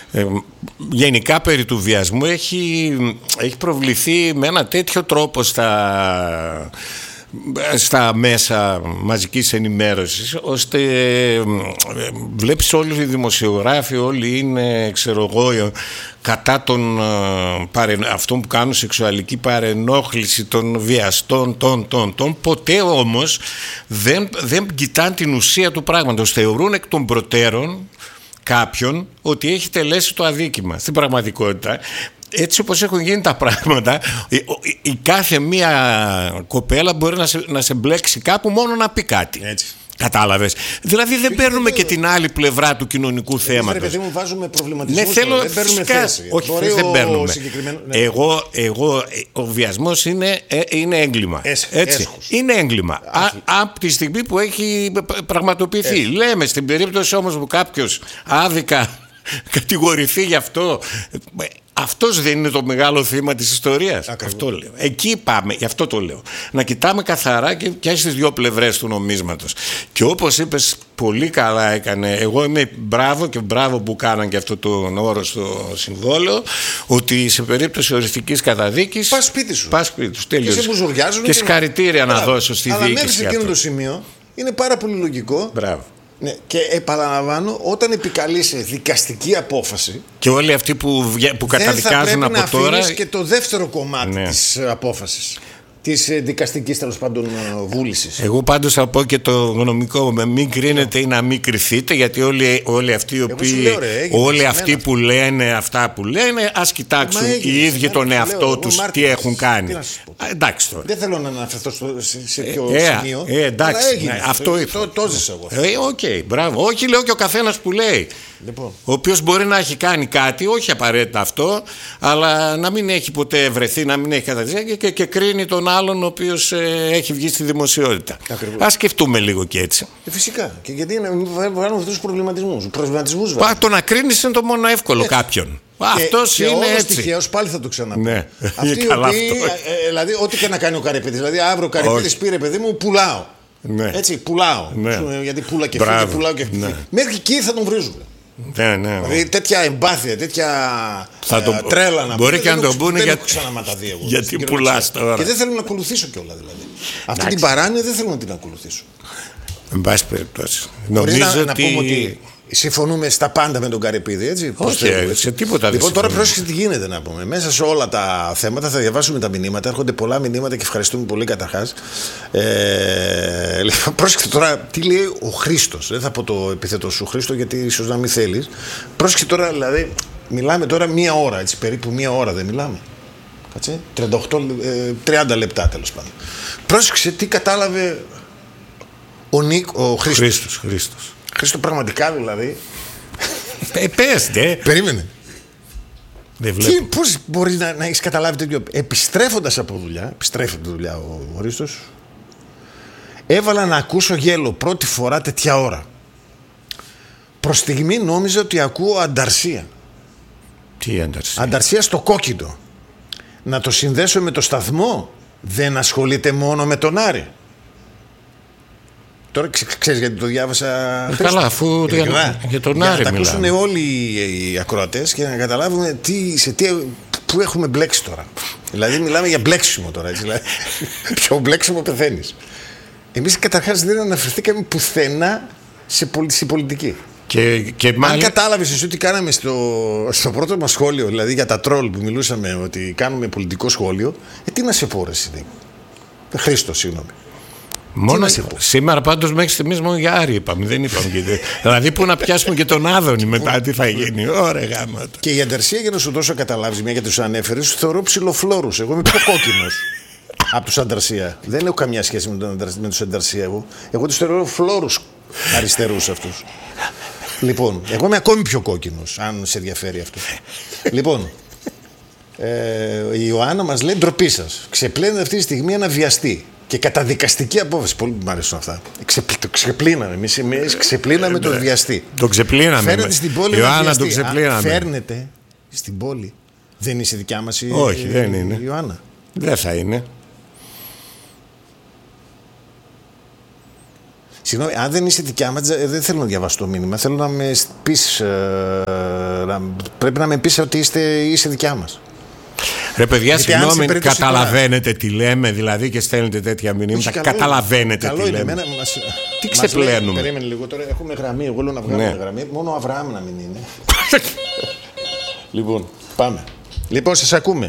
γενικά περί του βιασμού έχει προβληθεί με ένα τέτοιο τρόπο στα μέσα μαζικής ενημέρωσης, ώστε βλέπεις όλοι οι δημοσιογράφοι, όλοι είναι, ξέρω εγώ, κατά αυτών που κάνουν σεξουαλική παρενόχληση, των βιαστών, ποτέ όμως δεν κοιτάνε την ουσία του πράγματος. Θεωρούν εκ των προτέρων κάποιον ότι έχει τελέσει το αδίκημα. Στην πραγματικότητα, έτσι όπως έχουν γίνει τα πράγματα, η κάθε μία κοπέλα μπορεί να σε μπλέξει κάπου μόνο να πει κάτι. Έτσι. Κατάλαβες. Δηλαδή δεν παίρνουμε και την άλλη πλευρά του κοινωνικού θέματος. Παιδί μου, βάζουμε προβληματισμούς. Δεν παίρνουμε θέση. Όχι, δεν παίρνουμε. Εγώ, ο βιασμός είναι έγκλημα. Έτσι. Είναι έγκλημα. Από τη στιγμή που έχει πραγματοποιηθεί. Λέμε, στην περίπτωση όμως που κάποιος άδικα κατηγορηθεί γι' αυτό, αυτός δεν είναι το μεγάλο θύμα της ιστορίας. Αυτό λέω. Εκεί πάμε, γι' αυτό το λέω. Να κοιτάμε καθαρά και στις δύο πλευρές του νομίσματος. Και όπως είπες, πολύ καλά έκανε. Εγώ είμαι μπράβο που κάναν και αυτό τον όρο στο συμβόλαιο, ότι σε περίπτωση οριστικής καταδίκης πας σπίτι σου. Τέλειωσε. Και συγχαρητήρια να δώσω στη διοίκηση. Αλλά μέχρι εκείνο το σημείο είναι πάρα πολύ λογικό. Μπράβο. Ναι, και επαναλαμβάνω, όταν επικαλείσαι δικαστική απόφαση. Και όλοι αυτοί που καταδικάζουν από τώρα. Δεν θα πρέπει να και το δεύτερο κομμάτι της απόφασης. Της δικαστικής, τέλος πάντων, βούλησης. Εγώ πάντως θα πω και το γνωμικό, μην κρίνετε ή να μην κρυθείτε, γιατί όλοι αυτοί οι οποίοι, όλοι αυτοί που λένε αυτά που λένε, ας κοιτάξουν οι ίδιοι τον εαυτό τους τι έχουν κάνει. Εντάξει τώρα. Δεν θέλω να αναφερθώ σε ποιο σημείο. Εντάξει, αυτό ήρθε. Το ζήσα εγώ. Οκ, μπράβο. Όχι, λέω και ο καθένας που λέει. Λοιπόν. Ο οποίος μπορεί να έχει κάνει κάτι, όχι απαραίτητα αυτό, αλλά να μην έχει ποτέ βρεθεί, να μην έχει καταδικαστεί και κρίνει τον άλλον ο οποίος έχει βγει στη δημοσιότητα. Ας σκεφτούμε λίγο και έτσι. Φυσικά. Και γιατί να μην βγάλουμε αυτούς τους προβληματισμούς. Το να κρίνεις είναι το μόνο εύκολο κάποιον. Αυτός είναι έτσι. Τυχαίως πάλι θα το ξαναπώ. Ναι. Αυτοί οι οποίοι, δηλαδή, ό,τι και να κάνει ο Καρυπίδης, δηλαδή αύριο ο Καρυπίδης πήρε, παιδί μου, πουλάω. Ναι. Έτσι, πουλάω. Ναι. Γιατί πουλά και φύγει, πουλάω και φύγει. Ναι. Μέχρι εκεί θα τον βρίζουν. Ναι. Δηλαδή τέτοια εμπάθεια, τέτοια τρέλα να μπορεί και να το πούνε γιατί πουλάς τώρα. Και δεν θέλω να ακολουθήσω κιόλα δηλαδή. Αυτή την παράνοια δεν θέλω να την ακολουθήσω. Εν πάση περιπτώσει. Νομίζω να πούμε ότι συμφωνούμε στα πάντα με τον Καρυπίδη, έτσι. Όχι, σε τίποτα δεν. Λοιπόν, τώρα πρόσεξε τι γίνεται να πούμε. Μέσα σε όλα τα θέματα θα διαβάσουμε τα μηνύματα. Έρχονται πολλά μηνύματα και ευχαριστούμε πολύ καταρχάς. Λοιπόν, πρόσεξε τώρα τι λέει ο Χρήστος. Δεν θα πω το επίθετο σου, Χρήστο, γιατί ίσως να μην θέλεις. Πρόσεξε τώρα, δηλαδή, μιλάμε τώρα μία ώρα, έτσι, περίπου μία ώρα δεν μιλάμε. Κάτσε. 30 λεπτά τέλος πάντων. Πρόσεξε τι κατάλαβε ο Χρήστος. Χρήστο, πραγματικά δηλαδή. Πες, ναι. Περίμενε. Πώς μπορεί να έχεις καταλάβει τέτοιο. Επιστρέφοντας από δουλειά ο Χρήστος, έβαλα να ακούσω γέλο πρώτη φορά τέτοια ώρα. Προς στιγμή νόμιζα ότι ακούω ανταρσία. Τι ανταρσία? Ανταρσία στο κόκκινο. Να το συνδέσω με το σταθμό. Δεν ασχολείται μόνο με τον Άρη. Τώρα ξέρεις γιατί το διάβασα. Καλά, αφού για τον Άρη μιλάμε. Να τα ακούσουν όλοι οι ακροατές και να καταλάβουμε πού έχουμε μπλέξει τώρα. Δηλαδή μιλάμε για μπλέξιμο τώρα. Δηλαδή, πιο μπλέξιμο πεθαίνεις. Εμείς καταρχάς δεν αναφερθήκαμε πουθενά στην πολιτική. Αν κατάλαβες εσύ ότι κάναμε στο πρώτο μας σχόλιο, δηλαδή για τα τρόλ που μιλούσαμε ότι κάνουμε πολιτικό σχόλιο, τι να σε πω ρε εσύ. Χρήστο, συγγνώμη. Μόνο σήμερα πάντως μέχρι στιγμής μόνο για Άρη είπαμε, δεν είπαμε δηλαδή που να πιάσουμε και τον Άδωνη μετά τι θα γίνει. Ωραία γάματα. Και η ανταρσία, για να σου δώσω καταλάβεις, μια γιατί τους ανέφερες, τους θεωρώ ψιλοφλόρους. Εγώ είμαι πιο κόκκινος από τους ανταρσία. Δεν έχω καμιά σχέση με τους ανταρσία εγώ τους θεωρώ φλόρους αριστερούς αυτούς. Λοιπόν, εγώ είμαι ακόμη πιο κόκκινος, αν σε ενδιαφέρει αυτό. Λοιπόν, η Ιωάννα μας λέει ντροπή σας. Ξεπλένετε αυτή τη στιγμή ένα βιαστή. Και καταδικαστική απόφαση. Πολύ μου αρέσουν αυτά. Το ξεπλύναμε. Εμείς ξεπλύναμε τον βιαστή. Το ξεπλύναμε. Φέρνετε στην πόλη. Ιωάννα, το ξεπλύναμε. Φέρνετε στην πόλη. Δεν είσαι δικιά μας η Όχι, δεν είναι. Ιωάννα. Δεν θα είναι. Συγγνώμη, αν δεν είσαι δικιά μας, δεν θέλω να διαβάσω το μήνυμα. Θέλω να με πεις. Πρέπει να με πεις ότι είσαι δικιά μας. Ρε παιδιά, συγγνώμη, καταλαβαίνετε τι λέμε, δηλαδή, και στέλνετε τέτοια μηνύματα. Καταλαβαίνετε τι λέμε. Τι ξεπλένουμε. Περίμενε λίγο τώρα. Έχουμε γραμμή. Εγώ λέω να βγάλουμε γραμμή. Μόνο ο Αβραάμ να μην είναι. Λοιπόν, πάμε. Λοιπόν, σας ακούμε.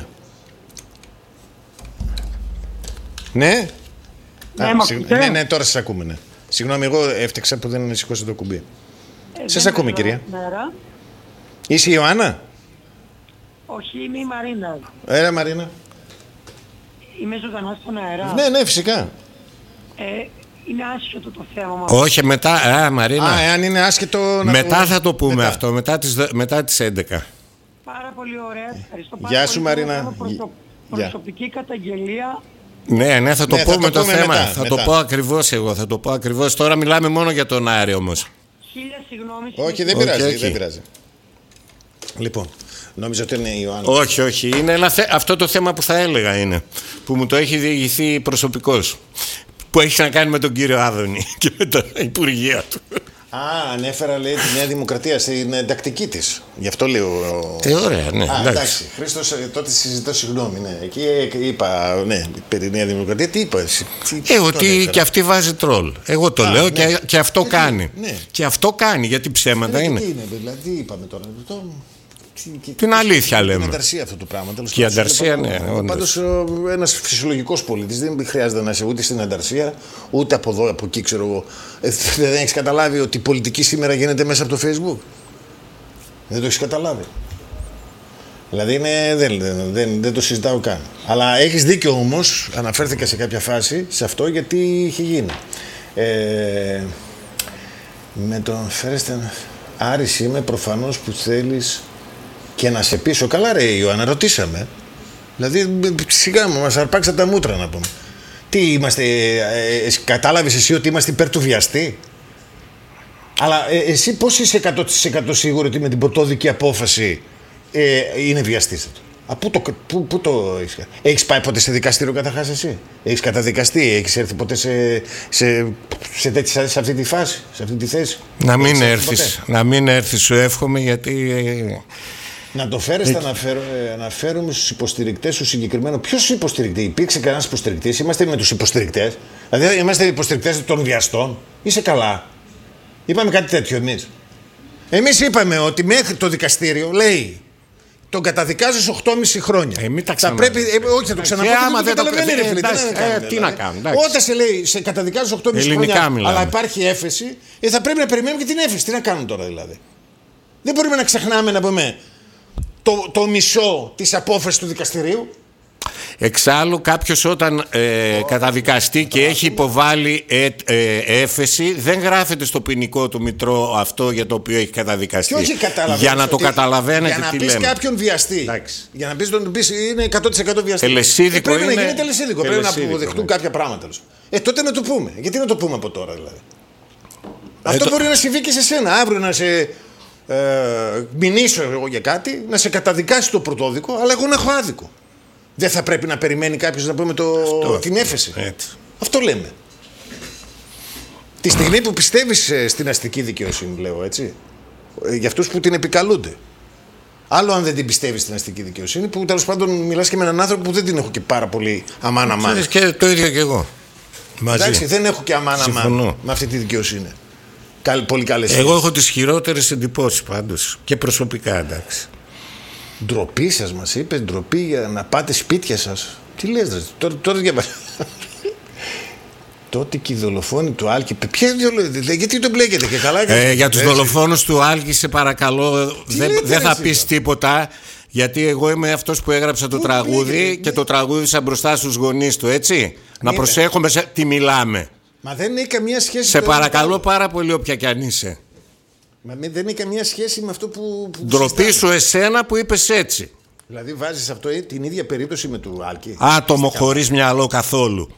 Ναι. Ναι, τώρα σας ακούμε. Ναι. Συγγνώμη, εγώ έφτιαξα που δεν σηκώσα το κουμπί. Σας ακούμε, κυρία. Είσαι η Ιωάννα? Όχι, είμαι η Μαρίνα. Έλα, Μαρίνα. Είμαι ζωντανά στον αέρα. Ναι, φυσικά. Είναι άσχετο το θέμα μας. Όχι, μετά, Μαρίνα. Εάν είναι άσχετο... Μετά θα το πούμε αυτό, μετά τις 11. Πάρα πολύ ωραία, ευχαριστώ. Γεια σου, Μαρίνα. Προσωπική καταγγελία. Ναι, θα το πούμε το θέμα. Μετά. Θα το πω ακριβώς εγώ. Θα το πω ακριβώς. Τώρα μιλάμε μόνο για τον Άρη όμως. Χίλια συγγνώμη. Όχι, δεν πειράζει. Δεν πειράζει. Λοιπόν, νόμιζα ότι είναι η Ιωάννα. Όχι. Είναι αυτό το θέμα που θα έλεγα είναι. Που μου το έχει διηγηθεί προσωπικός. Που έχει να κάνει με τον κύριο Άδωνη και με τα υπουργεία του. Ανέφερα, λέει, τη Νέα Δημοκρατία στην εντακτική της. Γι' αυτό λέω. Ωραία, ναι. Εντάξει. Χρήστος, τότε συζητώ, συγγνώμη. Ναι. Εκεί είπα, ναι, περί Νέα Δημοκρατία. Τι είπα εσύ? Ότι και αυτή βάζει τρόλ. Εγώ το λέω, ναι. και αυτό κάνει. Ναι. Και αυτό κάνει, γιατί ψέματα είναι. Τι είναι, δηλαδή, τι είπαμε τώρα. Την αλήθεια λέμε. Είναι ανταρσία αυτό το πράγμα. Και η ανταρσία, ναι. Πάντως ένας φυσιολογικός πολίτης δεν χρειάζεται να είσαι ούτε στην ανταρσία, ούτε από εδώ, από εκεί, ξέρω εγώ. Δεν έχεις καταλάβει ότι η πολιτική σήμερα γίνεται μέσα από το Facebook? Δεν το έχεις καταλάβει? Δηλαδή δεν το συζητάω καν. Αλλά έχεις δίκιο όμως, αναφέρθηκα σε κάποια φάση σε αυτό, γιατί είχε γίνει. Με τον Φέρεστε Άρης είμαι προφανώς που θέλεις και να σε πείσω. Καλά ρε Ιωάννα, ρωτήσαμε. Δηλαδή σιγά μας αρπάξα τα μούτρα να πούμε. Τι είμαστε, κατάλαβες εσύ ότι είμαστε υπέρ του βιαστή? Αλλά εσύ πώς είσαι 100% σίγουρο ότι με την πρωτόδικη απόφαση είναι βιαστής? Πού το έχεις πάει ποτέ σε δικαστήριο καταρχάς εσύ? Έχεις καταδικαστεί? Έχεις έρθει ποτέ σε αυτή τη φάση, σε αυτή τη θέση? Να μην έρθεις, σου εύχομαι, γιατί... Να το φέρεις, θα αναφέρουμε στους υποστηρικτές σου συγκεκριμένα. Ποιος υποστηρικτή? Υπήρξε κανένας υποστηρικτής? Είμαστε με τους υποστηρικτές? Δηλαδή είμαστε υποστηρικτές των βιαστών? Είσαι καλά? Είπαμε κάτι τέτοιο εμείς? Εμείς είπαμε ότι μέχρι το δικαστήριο λέει τον καταδικάζεις 8,5 χρόνια. Θα πρέπει, όχι, θα το ξαναπώ. Τι να κάνω. Όταν σε λέει σε καταδικάζεις 8,5 χρόνια, αλλά υπάρχει έφεση, θα πρέπει να περιμένουμε και την έφεση. Τι να κάνουμε τώρα δηλαδή? Δεν μπορούμε να ξεχνάμε να πούμε το μισό της απόφασης του δικαστηρίου. Εξάλλου κάποιος όταν καταδικαστεί και έχει υποβάλει έφεση, δεν γράφεται στο ποινικό του μητρό αυτό για το οποίο έχει καταδικαστεί. Και όχι για να το καταλαβαίνετε τι λέμε. Για να πεις κάποιον βιαστή. Εντάξει. Για να πεις είναι 100% βιαστή. Τελεσίδικο πρέπει να γίνει τελεσίδικο. Πρέπει να αποδεχτούν κάποια πράγματα. Τότε να το πούμε. Γιατί να το πούμε από τώρα δηλαδή? Αυτό μπορεί να συμβεί και σε σένα. Αύριο να σε μηνύσω εγώ για κάτι, να σε καταδικάσει το πρωτόδικο, αλλά εγώ να έχω άδικο. Δεν θα πρέπει να περιμένει κάποιος να πούμε την έφεση? Έτσι. Αυτό λέμε. Τη στιγμή που πιστεύεις στην αστική δικαιοσύνη, λέω έτσι, για αυτούς που την επικαλούνται. Άλλο αν δεν την πιστεύεις στην αστική δικαιοσύνη, που τέλος πάντων μιλάς και με έναν άνθρωπο που δεν την έχω και πάρα πολύ αμάν. Και το ίδιο και εγώ. Μαζί. Εντάξει, δεν έχω και αμάν με αυτή τη δικαιοσύνη. Πολύ καλές. Εγώ έχω τις χειρότερες εντυπώσεις πάντως. Και προσωπικά, εντάξει. Ντροπή σας μας είπες, ντροπή για να πάτε σπίτια σας. Τι λες ρε, τώρα διαβάζω. Τότε και οι δολοφόνοι του Άλκη. Γιατί το μπλέκετε και καλά? Για τους δολοφόνους του Άλκη, σε παρακαλώ, δεν θα πεις τίποτα. Γιατί εγώ είμαι αυτός που έγραψα το τραγούδι και το τραγούδισα μπροστά στους γονείς του, έτσι. Να προσέχουμε τι μιλάμε. Μα δεν έχει καμία σχέση. Σε παρακαλώ πάρα πολύ, όποια κι αν είσαι. Μα δεν έχει καμία σχέση με αυτό που ντροπή σου εσένα που είπες έτσι. Δηλαδή βάζεις αυτό την ίδια περίπτωση με του Άλκη. Άτομο χωρίς μυαλό καθόλου.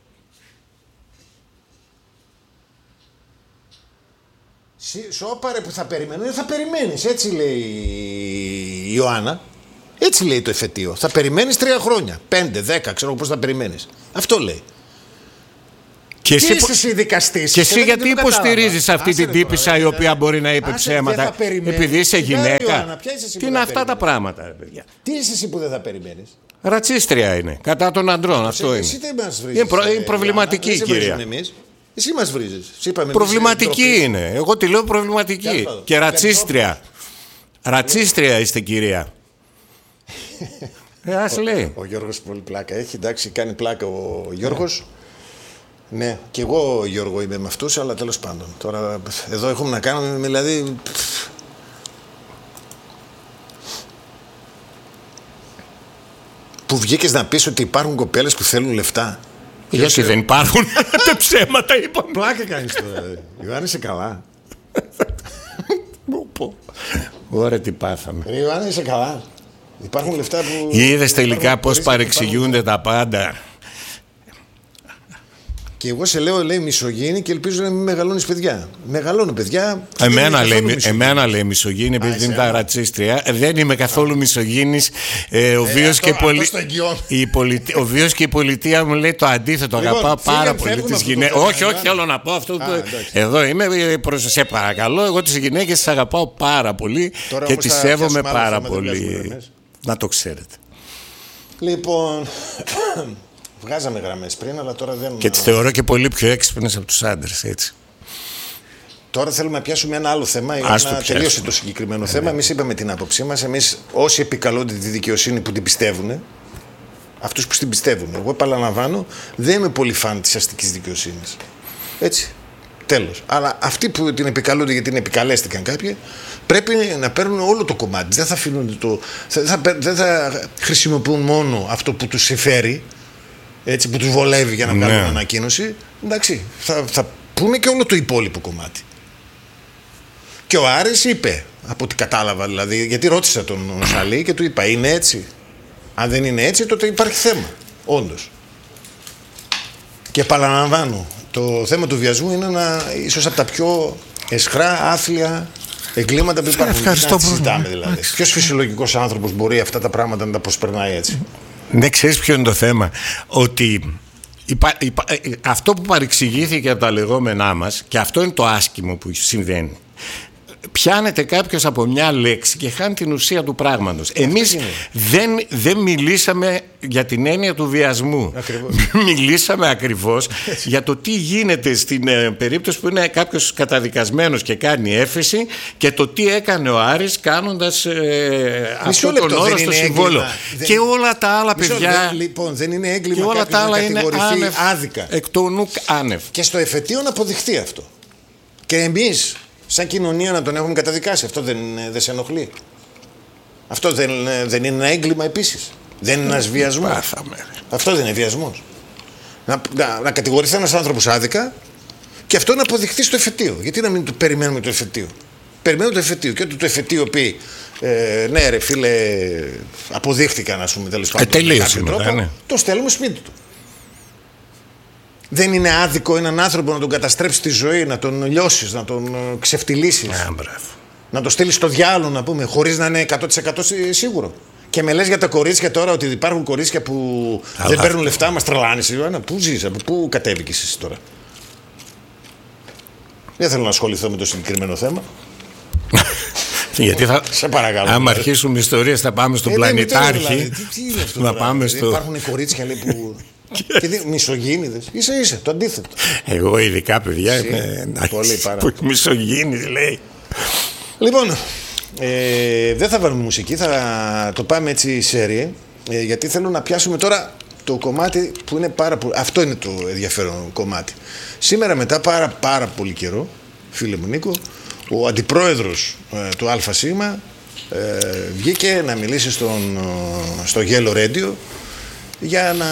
Σώπαρε που θα περιμένω. Θα περιμένεις, έτσι λέει η Ιωάννα. Έτσι λέει το εφετείο. Θα περιμένεις 3 χρόνια, 5, 10, ξέρω πώς θα περιμένεις. Αυτό λέει. Και τι είσαι εσύ δικαστής? Και εσύ γιατί υποστηρίζεις αυτή την τύπισσα η οποία μπορεί να είπε ψέματα? Επειδή είσαι γυναίκα. Τι είναι αυτά τα πράγματα, παιδιά? Τι είσαι εσύ που δεν θα περιμένεις? Ρατσίστρια είναι. Κατά των αντρών. Αυτό είναι. Εσύ δεν μας βρίζεις, Είναι προβληματική η κυρία. Εσύ μας βρίζεις. Προβληματική είναι. Εγώ τη λέω προβληματική. Και ρατσίστρια. Ρατσίστρια είστε, κυρία. Ας λέει. Ο Γιώργος πολύ πλάκα έχει. Εντάξει, κάνει πλάκα ο Γιώργος. Ναι, και εγώ Γιώργο είμαι με αυτούς, αλλά τέλος πάντων. Τώρα εδώ έχουμε να κάνουμε, δηλαδή. Που βγήκες να πεις ότι υπάρχουν κοπέλες που θέλουν λεφτά. Γιατί δεν υπάρχουν? Τα ψέματα είπαμε. Πλάκα κάνεις τώρα. Ιωάννη, είσαι καλά? Ωραία, τι πάθαμε. Ιωάννη, είσαι καλά? Υπάρχουν λεφτά που. Είδες τελικά πώς παρεξηγούνται τα πάντα. Και εγώ σε λέω, λέει, μισογίνη και ελπίζω να μην μεγαλώνεις παιδιά. Μεγαλώνω παιδιά. Εμένα λέει μισογίνη, επειδή είμαι τα ρατσίστρια. Δεν είμαι καθόλου μισογίνης. Ο βίος και η πολιτεία μου λέει το αντίθετο. Αγαπάω πάρα πολύ τις γυναίκες. Όχι, θέλω να πω αυτό. Εδώ είμαι, σε παρακαλώ. Εγώ τις γυναίκες τις αγαπάω πάρα πολύ και τις σέβομαι πάρα πολύ. Να το ξέρετε. Λοιπόν. Βγάζαμε γραμμές πριν, αλλά τώρα δεν. Και τις θεωρώ και πολύ πιο έξυπνες από τους άντρες, έτσι. Τώρα θέλουμε να πιάσουμε ένα άλλο θέμα. Να τελείωσε το συγκεκριμένο θέμα. Εμείς είπαμε την άποψή μας. Εμείς, όσοι επικαλούνται τη δικαιοσύνη που την πιστεύουν, αυτούς που την πιστεύουν. Εγώ επαναλαμβάνω, δεν είμαι πολύ φαν της αστικής δικαιοσύνης. Έτσι. Τέλος. Αλλά αυτοί που την επικαλούνται, γιατί την επικαλέστηκαν κάποιοι, πρέπει να παίρνουν όλο το κομμάτι. Δεν θα αφήνουν δεν θα χρησιμοποιούν μόνο αυτό που τους συμφέρει. Έτσι, που τους βολεύει για να βγάλουν ανακοίνωση. Εντάξει, θα πούνε και όλο το υπόλοιπο κομμάτι. Και ο Άρης είπε, από ό,τι κατάλαβα δηλαδή, γιατί ρώτησα τον Σαλή και του είπα, είναι έτσι? Αν δεν είναι έτσι, τότε υπάρχει θέμα. Όντως. Και επαναλαμβάνω, το θέμα του βιασμού είναι ίσως από τα πιο αισχρά, άθλια εγκλήματα που υπάρχουν. Ευχαριστώ πολύ. Συζητάμε δηλαδή. Ποιος φυσιολογικός άνθρωπος μπορεί αυτά τα πράγματα να τα προσπερνάει έτσι? Ναι, ξέρεις ποιο είναι το θέμα? Ότι αυτό που παρεξηγήθηκε από τα λεγόμενά μας, και αυτό είναι το άσχημο που συμβαίνει, πιάνεται κάποιος από μια λέξη και χάνει την ουσία του πράγματος. Εμείς δεν μιλήσαμε για την έννοια του βιασμού. Μιλήσαμε ακριβώς για το τι γίνεται στην περίπτωση που είναι κάποιος καταδικασμένος και κάνει έφεση, και το τι έκανε ο Άρης κάνοντας αυτό τον όρο στο συμβόλαιο. Και όλα τα άλλα, παιδιά. Λοιπόν, δεν είναι έγκλημα και όλα τα άλλα είναι άδικα. Εκ του νουκ άνευ. Και στο εφετείο να αποδειχθεί αυτό. Και εμείς, σαν κοινωνία, να τον έχουμε καταδικάσει. Αυτό δεν σε ενοχλεί? Αυτό δεν είναι ένα έγκλημα επίσης? Δεν είναι ένας βιασμός? Αυτό δεν είναι βιασμός? Να κατηγορηθεί ένας άνθρωπος άδικα και αυτό να αποδειχθεί στο εφετείο. Γιατί να μην το περιμένουμε το εφετείο? Περιμένουμε το εφετείο. Και όταν το εφετείο πει ναι, ρε φίλε, αποδείχτηκαν, ας πούμε, τέλος πάντων, τελείωσε, το στέλνουμε σπίτι του. Δεν είναι άδικο έναν άνθρωπο να τον καταστρέψεις τη ζωή, να τον λιώσεις, να τον ξεφτυλίσεις, να τον στείλεις στο διάλογο, να πούμε, χωρίς να είναι 100% σίγουρο? Και με λες για τα κορίτσια τώρα, ότι υπάρχουν κορίτσια που δεν παίρνουν λεφτά, μας τρελάνεις. Πού ζεις, από πού κατέβηκες εσύ τώρα? Δεν θέλω να ασχοληθώ με το συγκεκριμένο θέμα. Γιατί σε παρακαλώ. Άμα αρχίσουμε ιστορίες θα πάμε στον πλανητάρχη. Τι είναι αυτό? Να πάμε στο... Υπάρχουν κορίτσια, λέει, που... Και μισογίνηδες. Είσαι το αντίθετο. Εγώ ειδικά, παιδιά, είμαι μισογίνης, λέει. Λοιπόν, δεν θα βάλουμε μουσική, θα το πάμε έτσι σέρι, γιατί θέλω να πιάσουμε τώρα το κομμάτι που είναι πάρα πολύ... Αυτό είναι το ενδιαφέρον κομμάτι. Σήμερα, μετά πάρα πολύ καιρό, φίλε μου Νίκο, ο αντιπρόεδρος του ΑΣ βγήκε να μιλήσει στο Yellow Radio για να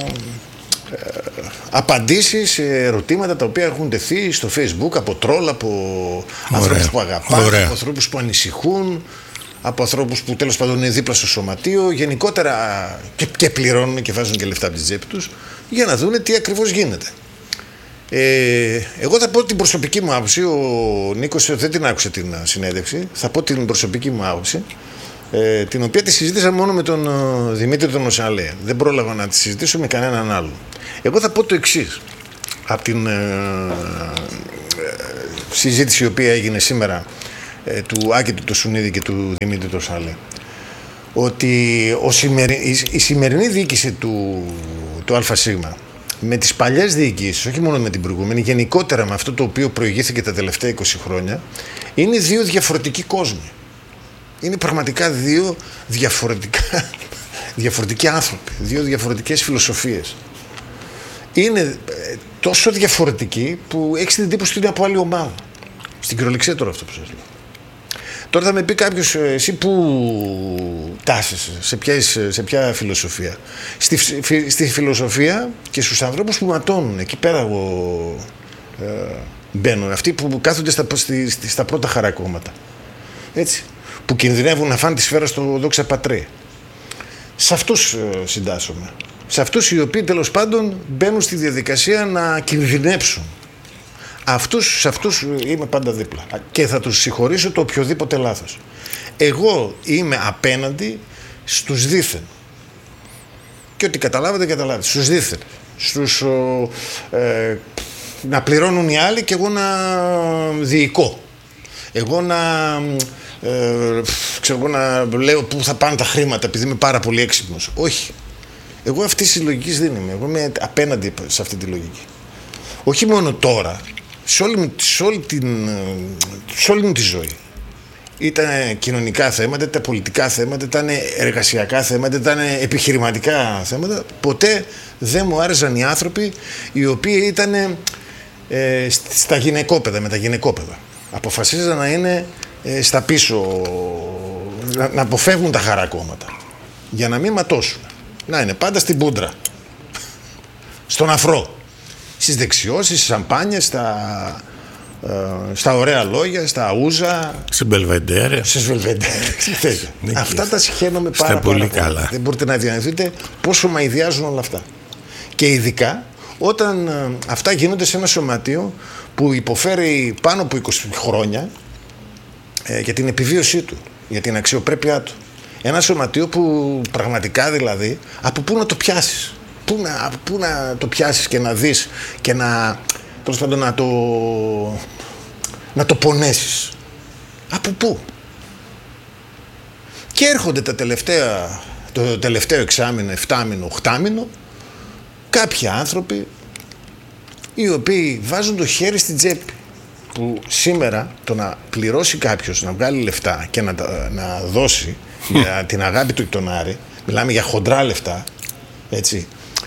απαντήσει σε ερωτήματα τα οποία έχουν τεθεί στο Facebook από τρόλ, από ανθρώπους που αγαπάνε, από ανθρώπους που ανησυχούν, από ανθρώπους που τέλος πάντων είναι δίπλα στο σωματείο, γενικότερα και πληρώνουν και βάζουν και λεφτά από τη τσέπη τους για να δούνε τι ακριβώς γίνεται. Εγώ θα πω την προσωπική μου άποψη. Ο Νίκος δεν την άκουσε την συνέντευξη. Θα πω την προσωπική μου άποψη, την οποία τη συζήτησα μόνο με τον Δημήτρη τον Οσαλέα. Δεν πρόλαβα να τη συζητήσω με κανέναν άλλον. Εγώ θα πω το εξής. από την συζήτηση η οποία έγινε σήμερα του Άκη του Τοσουνίδη και του Δημήτρη Τοσάλη, ότι η σημερινή διοίκηση του ΑΣ με τις παλιές διοικήσεις, όχι μόνο με την προηγούμενη, γενικότερα με αυτό το οποίο προηγήθηκε τα τελευταία 20 χρόνια, είναι δύο διαφορετικοί κόσμοι. Είναι πραγματικά δύο διαφορετικοί άνθρωποι, δύο διαφορετικές φιλοσοφίες. Είναι τόσο διαφορετικοί που έχεις την εντύπωση ότι είναι από άλλη ομάδα. Στην κυριολεξία τώρα αυτό που σας λέω. Τώρα θα με πει κάποιος, εσύ που τάσεσαι, σε ποια φιλοσοφία? Στη φιλοσοφία και στους ανθρώπους που ματώνουν. Εκεί πέρα εγώ μπαίνω. Αυτοί που κάθονται στα πρώτα χαρακόμματα. Έτσι. Που κινδυνεύουν να φάνε τη σφαίρα στο δόξα πατρί. Σε αυτούς συντάσσομαι. Σε αυτούς οι οποίοι τέλος πάντων μπαίνουν στη διαδικασία να κινδυνεύσουν. Σε αυτούς είμαι πάντα δίπλα και θα τους συγχωρήσω το οποιοδήποτε λάθος. Εγώ είμαι απέναντι στους δήθεν. Και ό,τι καταλάβετε, στους δήθεν. Να πληρώνουν οι άλλοι και εγώ να διοικώ. Εγώ να λέω πού θα πάνε τα χρήματα επειδή είμαι πάρα πολύ έξυπνος. Όχι. Εγώ αυτής της λογικής δεν είμαι. Εγώ είμαι απέναντι σε αυτή τη λογική. Όχι μόνο τώρα, σε όλη μου τη ζωή. Ήταν κοινωνικά θέματα, ήταν πολιτικά θέματα, ήταν εργασιακά θέματα, ήταν επιχειρηματικά θέματα. Ποτέ δεν μου άρεσαν οι άνθρωποι οι οποίοι ήταν στα γυναικόπαιδα, με τα γυναικόπαιδα. Αποφασίζαν να είναι στα πίσω, να αποφεύγουν τα χαρακόμματα για να μην ματώσουν. Να είναι πάντα στην πούντρα, στον αφρό, στις δεξιώσεις, στις σαμπάνιες, στα ωραία λόγια, στα ούζα, στις Μπελβεντέρε. Αυτά τα συχαίνομαι πάρα πολύ καλά. Δεν μπορείτε να διανοηθείτε πόσο μαϊδιάζουν όλα αυτά. Και ειδικά όταν αυτά γίνονται σε ένα σωματείο που υποφέρει πάνω από 20 χρόνια για την επιβίωσή του, για την αξιοπρέπειά του. Ένα σωματείο που πραγματικά δηλαδή από πού να το πιάσεις, πού να το πιάσεις και να δεις και τέλος πάντων να το πονέσεις. Από πού? Και έρχονται το τελευταίο εξάμηνο, 7μηνο, 8μηνο κάποιοι άνθρωποι οι οποίοι βάζουν το χέρι στην τσέπη, που σήμερα το να πληρώσει κάποιος να βγάλει λεφτά και να δώσει για την αγάπη του εκτονάρη, μιλάμε για χοντρά λεφτά, έτσι,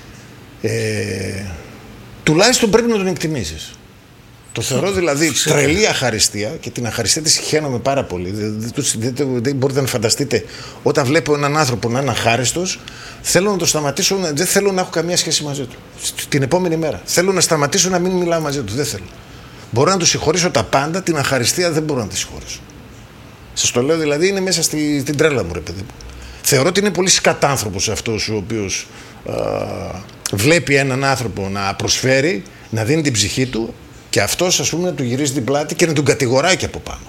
τουλάχιστον πρέπει να τον εκτιμήσεις. Το θεωρώ δηλαδή τρελή αχαριστία και την αχαριστία τη συχαίνομαι πάρα πολύ. Δεν μπορείτε να φανταστείτε, όταν βλέπω έναν άνθρωπο να είναι αχάριστος, θέλω να το σταματήσω, δεν θέλω να έχω καμία σχέση μαζί του. Την επόμενη μέρα. Θέλω να σταματήσω να μην μιλάω μαζί του. Δεν θέλω. Μπορώ να του συγχωρήσω τα πάντα, την αχαριστία δεν μπορώ να τη συγχωρήσω. Σας το λέω δηλαδή, είναι μέσα στην τρέλα μου, ρε παιδί μου. Θεωρώ ότι είναι πολύ σκατάνθρωπος αυτός ο οποίος βλέπει έναν άνθρωπο να προσφέρει, να δίνει την ψυχή του και αυτός, ας πούμε, να του γυρίζει την πλάτη και να τον κατηγοράει και από πάνω.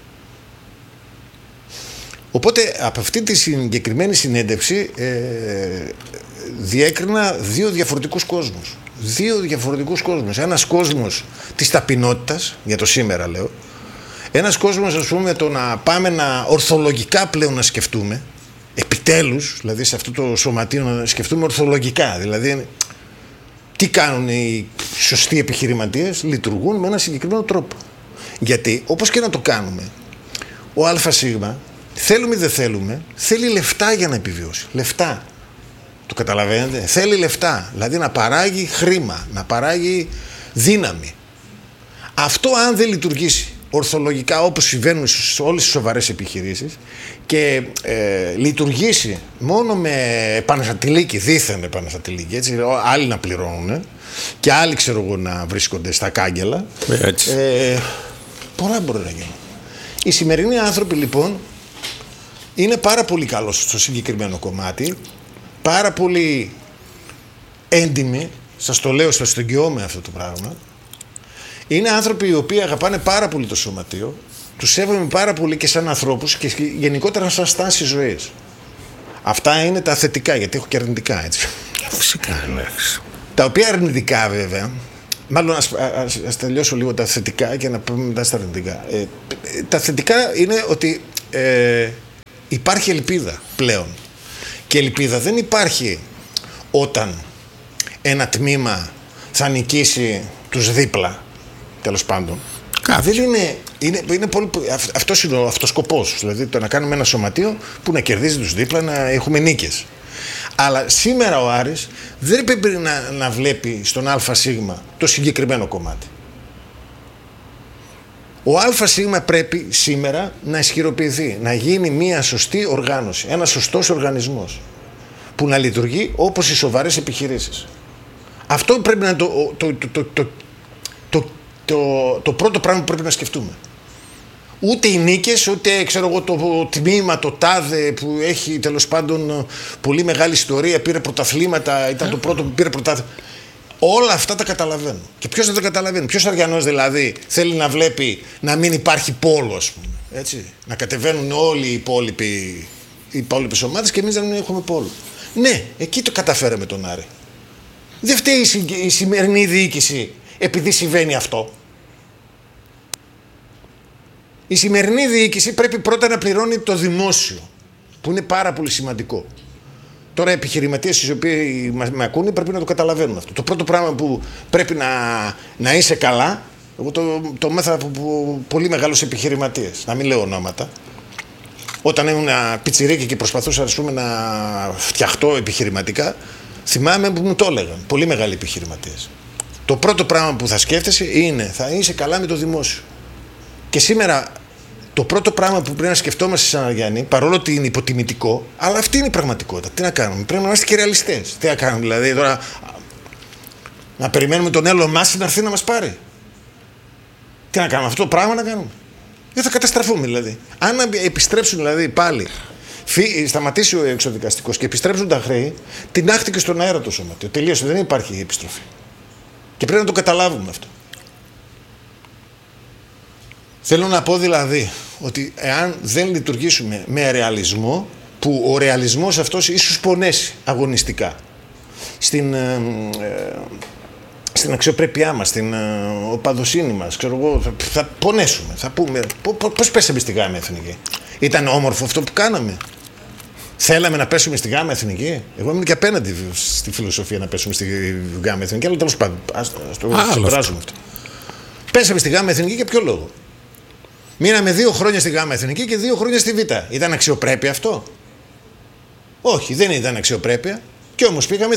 Οπότε από αυτή τη συγκεκριμένη συνέντευξη διέκρινα δύο διαφορετικούς κόσμους. Δύο διαφορετικούς κόσμους. Ένας κόσμος της ταπεινότητας, για το σήμερα λέω. Ένας κόσμος, ας πούμε, το να πάμε ορθολογικά πλέον να σκεφτούμε, επιτέλους, δηλαδή σε αυτό το σωματείο να σκεφτούμε ορθολογικά. Δηλαδή, τι κάνουν οι σωστοί επιχειρηματίες? Λειτουργούν με ένα συγκεκριμένο τρόπο. Γιατί, όπως και να το κάνουμε, ο ΑΣ, θέλουμε ή δεν θέλουμε, θέλει λεφτά για να επιβιώσει. Λεφτά. Το καταλαβαίνετε? Θέλει λεφτά. Δηλαδή να παράγει χρήμα, να παράγει δύναμη. Αυτό αν δεν λειτουργήσει ορθολογικά, όπως συμβαίνουν σε όλες τις σοβαρές επιχειρήσεις, και λειτουργήσει μόνο με επαναστατηλίκη, δίθεν επαναστατηλίκη, έτσι, άλλοι να πληρώνουν και άλλοι, ξέρω εγώ, να βρίσκονται στα κάγκελα, πολλά μπορεί να γίνουν. Οι σημερινοί άνθρωποι λοιπόν είναι πάρα πολύ καλός στο συγκεκριμένο κομμάτι, πάρα πολύ έντιμοι, σας το λέω, σας το εγγυώμαι αυτό το πράγμα. Είναι άνθρωποι οι οποίοι αγαπάνε πάρα πολύ το σωματείο, τους σέβομαι πάρα πολύ και σαν ανθρώπους και γενικότερα σαν στάση ζωής. Αυτά είναι τα θετικά, γιατί έχω και αρνητικά, έτσι. Φυσικά, ναι. Τα οποία αρνητικά βέβαια Μάλλον ας τελειώσω λίγο τα θετικά και να πούμε μετά στα αρνητικά. Τα θετικά είναι ότι υπάρχει ελπίδα πλέον. Και ελπίδα δεν υπάρχει όταν ένα τμήμα θα νικήσει τους δίπλα, τέλος πάντων. Δεν είναι πολύ, αυτός είναι ο σκοπός. Δηλαδή το να κάνουμε ένα σωματείο που να κερδίζει τους δίπλα, να έχουμε νίκες. Αλλά σήμερα ο Άρης δεν πρέπει να βλέπει στον ΑΣ το συγκεκριμένο κομμάτι. Ο ΑΣ πρέπει σήμερα να ισχυροποιηθεί, να γίνει μια σωστή οργάνωση, ένας σωστός οργανισμός που να λειτουργεί όπως οι σοβαρές επιχειρήσεις. Αυτό πρέπει να είναι το πρώτο πράγμα που πρέπει να σκεφτούμε. Ούτε οι νίκες, ούτε ξέρω εγώ, το τμήμα, το τάδε που έχει τέλος πάντων πολύ μεγάλη ιστορία, πήρε πρωταθλήματα, ήταν το πρώτο που πήρε πρωτάθλημα. Όλα αυτά τα καταλαβαίνω. Και ποιος δεν τα καταλαβαίνει? Ποιος Αριανός δηλαδή θέλει να βλέπει να μην υπάρχει πόλο, ας πούμε, έτσι? Να κατεβαίνουν όλοι οι υπόλοιπες ομάδες και εμείς να μην έχουμε πόλο. Ναι, εκεί το καταφέραμε τον Άρη. Δεν φταίει η σημερινή διοίκηση επειδή συμβαίνει αυτό. Η σημερινή διοίκηση πρέπει πρώτα να πληρώνει το δημόσιο, που είναι πάρα πολύ σημαντικό. Τώρα οι επιχειρηματίες οι οποίοι με ακούνε πρέπει να το καταλαβαίνουν αυτό. Το πρώτο πράγμα που πρέπει να είσαι καλά, εγώ το μάθα από πολύ μεγάλους επιχειρηματίες, να μην λέω ονόματα. Όταν ήμουν πιτσιρίκι και προσπαθούσα, ας πούμε, να φτιαχτώ επιχειρηματικά, θυμάμαι που μου το έλεγαν πολύ μεγάλοι επιχειρηματίες. Το πρώτο πράγμα που θα σκέφτεσαι είναι θα είσαι καλά με το δημόσιο. Και σήμερα το πρώτο πράγμα που πρέπει να σκεφτόμαστε σαν Αριανοί, παρόλο ότι είναι υποτιμητικό, αλλά αυτή είναι η πραγματικότητα. Τι να κάνουμε? Πρέπει να είμαστε και ρεαλιστές. Τι να κάνουμε, δηλαδή τώρα να περιμένουμε τον Έλλον Μάση να έρθει να μας πάρει? Τι να κάνουμε? Αυτό το πράγμα να κάνουμε? Δεν θα καταστραφούμε δηλαδή. Αν επιστρέψουν δηλαδή πάλι, σταματήσει ο εξοδικαστικός και επιστρέψουν τα χρέη, τεινάχτηκε στον αέρα το σωματείο. Τελείωσε, δεν υπάρχει επιστροφή. Και πρέπει να το καταλάβουμε αυτό. Θέλω να πω δηλαδή ότι εάν δεν λειτουργήσουμε με ρεαλισμό, που ο ρεαλισμός αυτός ίσως πονέσει αγωνιστικά στην αξιοπρέπειά μας, στην οπαδοσύνη μας, ξέρω εγώ, θα πονέσουμε, θα πούμε πώς πέσαμε στη Γάμα Εθνική? Ήταν όμορφο αυτό που κάναμε? Θέλαμε να πέσουμε στη Γάμα Εθνική? Εγώ ήμουν και απέναντι στη φιλοσοφία να πέσουμε στη Γάμα Εθνική, αλλά τέλος πάντων ας το ξεπεράσουμε αυτό. Πέσαμε στη Γάμα Εθνική για ποιο λόγο? Μείναμε 2 χρόνια στη Γάμα Εθνική και 2 χρόνια στη Β. Ήταν αξιοπρέπεια αυτό? Όχι, δεν ήταν αξιοπρέπεια. Και όμως πήγαμε,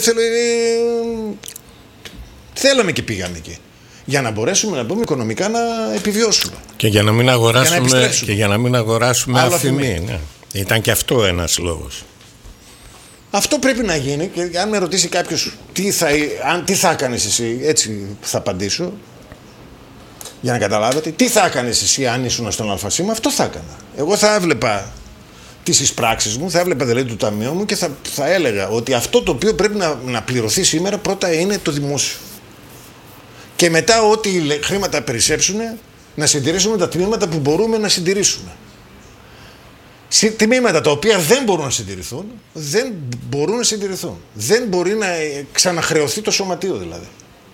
θέλαμε και πήγαμε εκεί. Για να μπορέσουμε να πούμε οικονομικά να επιβιώσουμε. Και για να μην αγοράσουμε αφημί. Ναι. Ήταν και αυτό ένας λόγος. Αυτό πρέπει να γίνει, και αν με ρωτήσει κάποιος τι θα κάνεις εσύ, έτσι θα απαντήσω. Για να καταλάβετε, τι θα έκανες εσύ αν ήσουν στον ΑΣ? Αυτό θα έκανα. Εγώ θα έβλεπα τις εισπράξεις μου, θα έβλεπα δηλαδή το ταμείο μου και θα έλεγα ότι αυτό το οποίο πρέπει να πληρωθεί σήμερα πρώτα είναι το δημόσιο. Και μετά ό,τι χρήματα περισσέψουν να συντηρήσουμε τα τμήματα που μπορούμε να συντηρήσουμε. Τμήματα τα οποία δεν μπορούν να συντηρηθούν, δεν μπορεί να ξαναχρεωθεί το σωματείο δηλαδή.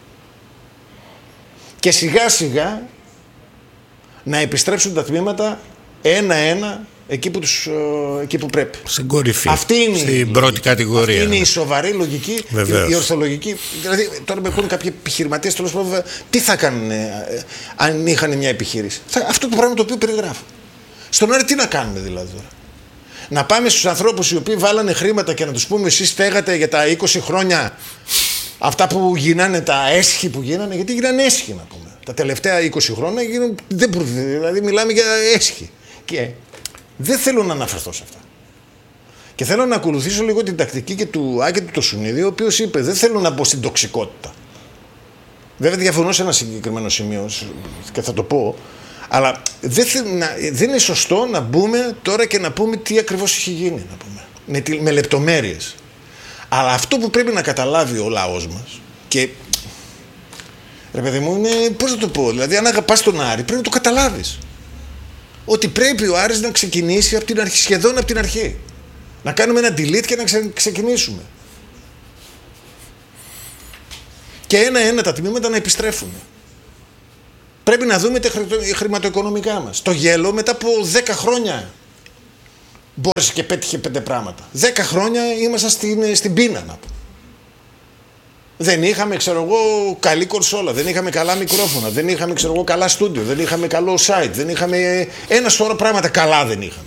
Και σιγά σιγά να επιστρέψουν τα τμήματα ένα-ένα εκεί που πρέπει. Στην κορυφή. Αυτή είναι στην πρώτη κατηγορία. Αυτή είναι η σοβαρή λογική, η ορθολογική. Δηλαδή τώρα με ακούνε κάποιοι επιχειρηματίες, τέλος πάντων, τι θα κάνουν αν είχαν μια επιχείρηση? Αυτό το πράγμα το οποίο περιγράφω. Στον Άρη τι να κάνουμε δηλαδή τώρα? Να πάμε στους ανθρώπους οι οποίοι βάλανε χρήματα και να τους πούμε εσείς στέγατε για τα 20 χρόνια αυτά που γίνανε, τα έσχη που γίνανε, γιατί γίνανε έσχη να πούμε. Τα τελευταία 20 χρόνια δηλαδή μιλάμε για έσχη. Και δεν θέλω να αναφερθώ σε αυτά. Και θέλω να ακολουθήσω λίγο την τακτική και του Άκη του Τοσουνίδη, ο οποίος είπε δεν θέλω να μπω στην τοξικότητα. Βέβαια διαφωνώ σε ένα συγκεκριμένο σημείο και θα το πω, αλλά δεν είναι σωστό να μπούμε τώρα και να πούμε τι ακριβώς έχει γίνει, να πούμε, με λεπτομέρειες. Αλλά αυτό που πρέπει να καταλάβει ο λαός μας, και ρε παιδί μου, είναι, πώς να το πω, δηλαδή αν αγαπάς τον Άρη πρέπει να το καταλάβεις. Ότι πρέπει ο Άρης να ξεκινήσει από την αρχή, σχεδόν από την αρχή. Να κάνουμε ένα delete και να ξεκινήσουμε. και ένα-ένα τα τμήματα να επιστρέφουν. Πρέπει να δούμε τα χρηματοοικονομικά μας. Το γέλο μετά από 10 χρόνια μπόρεσε και πέτυχε 5 πράγματα. 10 χρόνια ήμασταν στην πείνα, να πω. Δεν είχαμε, ξέρω εγώ, καλή κονσόλα, δεν είχαμε καλά μικρόφωνα, δεν είχαμε, ξέρω εγώ, καλά στούντιο, δεν είχαμε καλό site, δεν είχαμε ένα σώρο πράγματα καλά δεν είχαμε.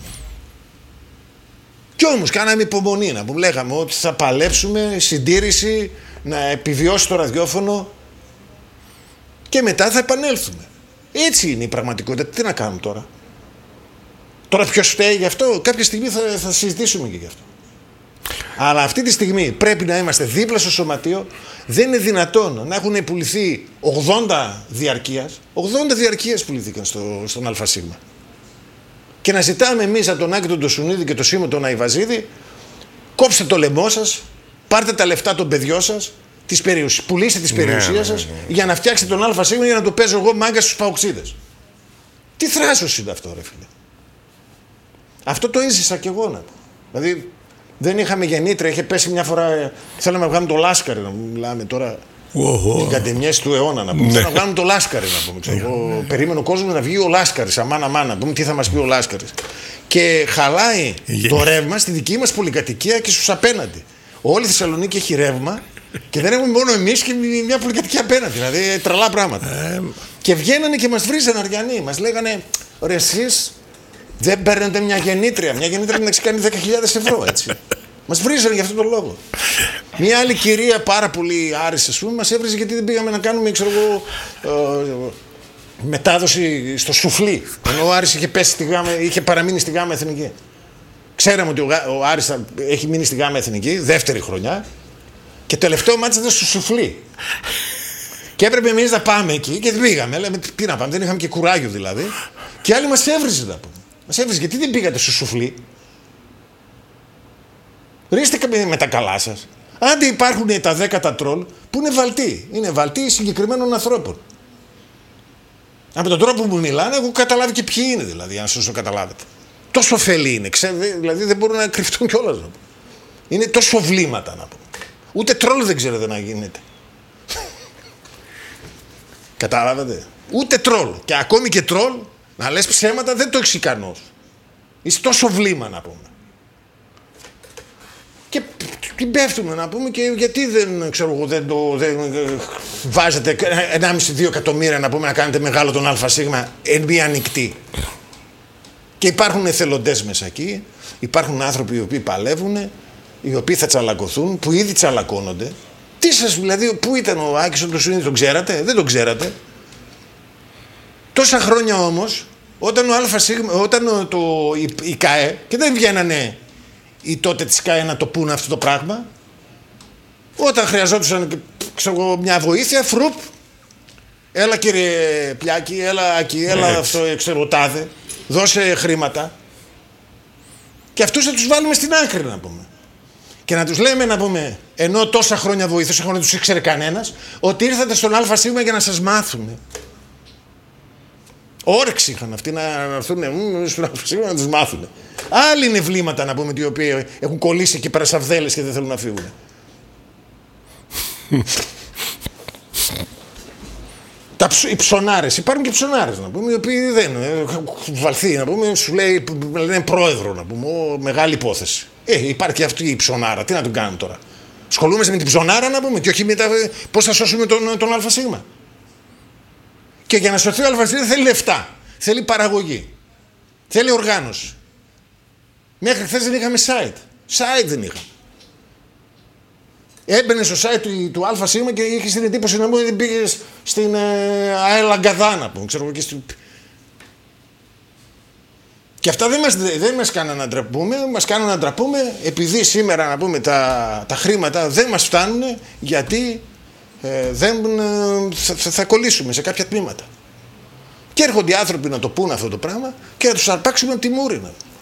Κι όμως κάναμε υπομονή, να πούμε, λέγαμε ότι θα παλέψουμε, συντήρηση, να επιβιώσει το ραδιόφωνο και μετά θα επανέλθουμε. Έτσι είναι η πραγματικότητα. Τι να κάνουμε τώρα. Τώρα ποιος φταίει γι' αυτό, κάποια στιγμή θα συζητήσουμε και γι' αυτό. Αλλά αυτή τη στιγμή πρέπει να είμαστε δίπλα στο σωματείο. Δεν είναι δυνατόν να έχουν πουληθεί 80 διαρκείας. 80 διαρκείας πουληθήκαν στον ΑΣ. Και να ζητάμε εμείς από τον Άκη τον Τοσουνίδη και τον Σίμω τον Αϊβαζίδη, κόψτε το λαιμό σας, πάρτε τα λεφτά των παιδιών σας, πουλήστε τις περιουσίες σας για να φτιάξετε τον ΑΣ για να το παίζω εγώ μάγκα στους παοξίδες. Τι θράσος είναι αυτό, ρε φίλε. Αυτό το έζησα κι εγώ, να πω. Δηλαδή δεν είχαμε γεννήτρια, είχε πέσει μια φορά. Θέλαμε να βγάλουμε το Λάσκαρη, να μιλάμε τώρα. Την κατεμιέση του αιώνα, να πούμε. Θέλαμε να βγάλουμε το Λάσκαρη, να πούμε. Εγώ περίμενε ο κόσμος να βγει ο Λάσκαρης, αμάνα, να πούμε τι θα μας πει ο Λάσκαρης. Και χαλάει το ρεύμα στη δική μας πολυκατοικία και στους απέναντι. Όλη η Θεσσαλονίκη έχει ρεύμα και δεν έχουμε μόνο εμείς και μια πολυκατοικία απέναντι. Δηλαδή τρελά πράγματα. Και βγαίνανε και μας βρίζανε αριανοί. Μας λέγανε, ρε εσείς δεν παίρνετε μια γεννήτρια. Μια γεννήτρια να κάνει 10.000 ευρώ, έτσι. Μας βρίζανε για αυτόν τον λόγο. Μια άλλη κυρία πάρα πολύ άριστη, ας πούμε, μας έβριζε γιατί δεν πήγαμε να κάνουμε, ξέρω εγώ, μετάδοση στο σουφλί. Ενώ ο Άρης είχε παραμείνει στη Γάμα Εθνική. Ξέραμε ότι ο Άρης έχει μείνει στη Γάμα Εθνική, δεύτερη χρονιά, και τελευταίο μάτς ήταν στο σουφλί. Και έπρεπε εμείς να πάμε εκεί και δεν πήγαμε. Λέμε, τι να πάμε, δεν είχαμε και κουράγιο δηλαδή. Και άλλοι μας έβριζε να πούμε. Μας έβριζε, γιατί δεν πήγατε στο σουφλί. Ρίστε με τα καλά σας. Άντε υπάρχουν τα 10 τρόλ που είναι βαλτοί. Είναι βαλτοί συγκεκριμένων ανθρώπων. Από τον τρόπο που μιλάνε, έχω καταλάβει και ποιοι είναι δηλαδή, αν σας το καταλάβετε. Τόσο φελή είναι, δηλαδή δεν μπορούν να κρυφτούν κιόλας. Είναι τόσο βλήματα να πω. Ούτε τρόλ δεν ξέρετε να γίνεται. Καταλάβατε. Ούτε τρόλ. Και ακόμη και τρόλ, να λες ψέματα δεν το έχεις ικανός. Είσαι τόσο βλήμα να πούμε. Και την πέφτουμε να πούμε και γιατί δεν, ξέρω εγώ, δεν βάζετε 1,5-2 εκατομμύρια να πούμε να κάνετε μεγάλο τον ΑΣ εν μία νυχτή. Και υπάρχουν εθελοντές μέσα εκεί, υπάρχουν άνθρωποι οι οποίοι παλεύουν, οι οποίοι θα τσαλακωθούν, που ήδη τσαλακώνονται. Τι σας, δηλαδή, πού ήταν ο Άκης ο Τοσουνίδης, τον ξέρατε, δεν τον ξέρατε. Τόσα χρόνια όμως, όταν η ΚΑΕ, και δεν βγαίνανε οι τότε της ΚΑΕ να το πούνε αυτό το πράγμα, όταν χρειαζόντουσαν, ξέρω, μια βοήθεια, φρουπ, έλα κύριε Πλιάκη, έλα Άκη, έλα αυτό, ξέρω, τάδε, δώσε χρήματα. Και αυτούς θα τους βάλουμε στην άκρη να πούμε. Και να τους λέμε να πούμε, ενώ τόσα χρόνια βοήθησε, δεν τους ήξερε κανένας, ότι ήρθατε στον ΑΣ για να σας μάθουμε. Όρεξη είχαν αυτοί να έρθουν στον ΑΣ να τους μάθουν. Άλλοι είναι βλήματα να πούμε, οι οποίοι έχουν κολλήσει εκεί πέρα σαβδέλες και δεν θέλουν να φύγουν. Οι ψωνάρες, υπάρχουν και ψωνάρες να πούμε, οι οποίοι δεν βαλθεί να πούμε, σου λέει, λένε πρόεδρο να πούμε, μεγάλη υπόθεση. Υπάρχει αυτή η ψωνάρα, τι να τον κάνουμε τώρα. Σχολούμαστε με την ψωνάρα να πούμε και όχι με πώς θα σώσουμε τον ΑΣ. Και για να σωθεί ο ΑΣ θέλει λεφτά, θέλει παραγωγή, θέλει οργάνωση. Μέχρι χθες δεν είχαμε site. Site δεν είχαμε. Έμπαινε στο site του ΑΣ και είχε την εντύπωση να μου ότι πήγε στην ΑΕΛ να πούμε, ξέρω, και αυτά δεν μας κάνουν να ντραπούμε, μας κάνουν να ντραπούμε επειδή σήμερα να πούμε τα χρήματα δεν μας φτάνουν γιατί θα κολλήσουμε σε κάποια τμήματα. Και έρχονται οι άνθρωποι να το πούν αυτό το πράγμα και να τους αρπάξουμε από τη μούρη.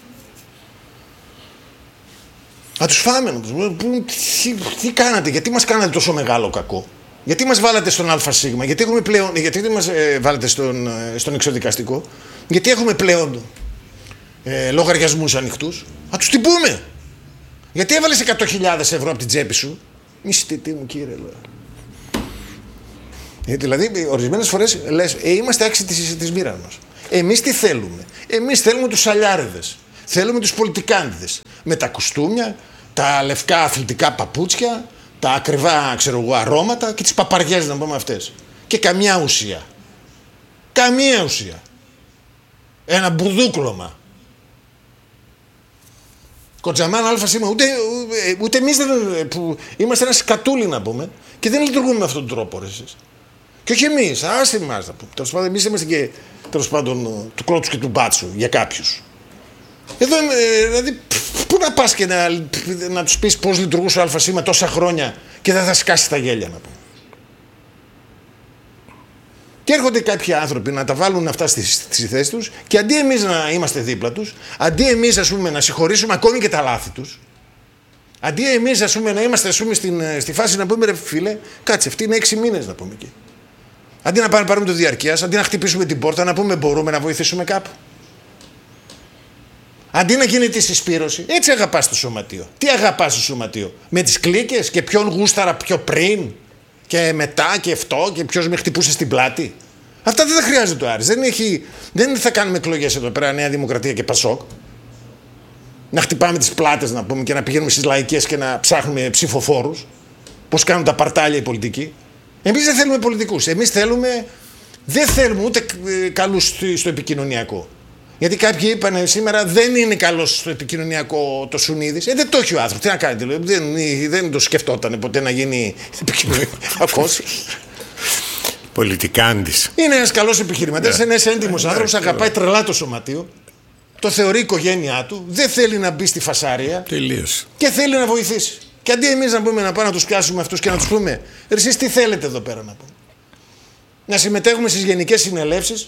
Να τους φάμε, να τους πούμε τι κάνατε, γιατί μας κάνατε τόσο μεγάλο κακό. Γιατί μας βάλατε στον ΑΣ, γιατί δεν μας βάλατε στον εξωδικαστικό, γιατί έχουμε πλέον λογαριασμούς ανοιχτούς. Να τους την πούμε. Γιατί έβαλες 100.000 ευρώ από την τσέπη σου. Μη στητή μου κύριε. Δηλαδή, ορισμένες φορές λες, είμαστε άξιοι της μοίρας μας. Εμείς τι θέλουμε? Εμείς θέλουμε τους σαλιάριδες. Θέλουμε τους πολιτικάντιδες. Με τα κουστούμια, τα λευκά αθλητικά παπούτσια, τα ακριβά, αρώματα και τις παπαριές, να πούμε αυτές. Και καμιά ουσία. Καμία ουσία. Ένα μπουρδούκλωμα. Κοτζαμάν αλφα σήμα, ούτε εμείς που είμαστε ένα σκατούλι, να πούμε, και δεν λειτουργούμε με αυτόν τον τρόπο, ρε εσείς. Και όχι εμείς, άστε εμάς, να πούμε. Τέλος πάντων, εμείς είμαστε και, τέλος πάντων, του κρότους και του μπάτσου για κάποιους. Εδώ, δηλαδή, πού να πας και να τους πεις πώς λειτουργούσε ο αλφα σήμα τόσα χρόνια και δεν θα σκάσει τα γέλια, να πούμε. Και έρχονται κάποιοι άνθρωποι να τα βάλουν αυτά στις θέσεις τους και αντί εμείς να είμαστε δίπλα τους, αντί εμείς, ας πούμε, να συγχωρήσουμε ακόμη και τα λάθη τους, αντί εμείς, ας πούμε, να είμαστε, ας πούμε, στη φάση να πούμε, ρε φίλε, κάτσε, αυτή είναι 6 μήνες, να πούμε εκεί. Αντί να πάρουμε το διαρκείας, αντί να χτυπήσουμε την πόρτα, να πούμε μπορούμε να βοηθήσουμε κάπου. Αντί να γίνεται η συσπήρωση, έτσι αγαπάς το σωματείο. Τι αγαπάς το σωματείο? Με τις κλίκες και ποιον γούσταρα πιο πριν και μετά και αυτό και ποιος με χτυπούσε στην πλάτη. Αυτά δεν τα χρειάζεται ο Άρης. Δεν θα κάνουμε εκλογές εδώ πέρα, Νέα Δημοκρατία και Πασόκ. Να χτυπάμε τις πλάτες, να πούμε, και να πηγαίνουμε στις λαϊκές και να ψάχνουμε ψηφοφόρους. Πώς κάνουν τα παρτάλια οι πολιτικοί. Εμείς δεν θέλουμε πολιτικούς. Εμείς δεν θέλουμε ούτε καλούς στο επικοινωνιακό. Γιατί κάποιοι είπαν σήμερα δεν είναι καλός στο επικοινωνιακό το Σουνίδης. Δεν το έχει ο άνθρωπος. Τι να κάνει, δεν το σκεφτόταν ποτέ να γίνει επικοινωνιακός. Πολιτικάντης. Είναι ένας καλός επιχειρηματίας, ένας έντιμος άνθρωπος, αγαπάει τρελά το σωματείο. Το θεωρεί η οικογένειά του, δεν θέλει να μπει στη φασάρια. Τελείως. Και θέλει να βοηθήσει. Και αντί εμείς να πούμε να πάμε να τους πιάσουμε αυτούς και να τους πούμε, εσείς τι θέλετε εδώ πέρα, να πούμε? Να συμμετέχουμε στις γενικές συνελεύσεις.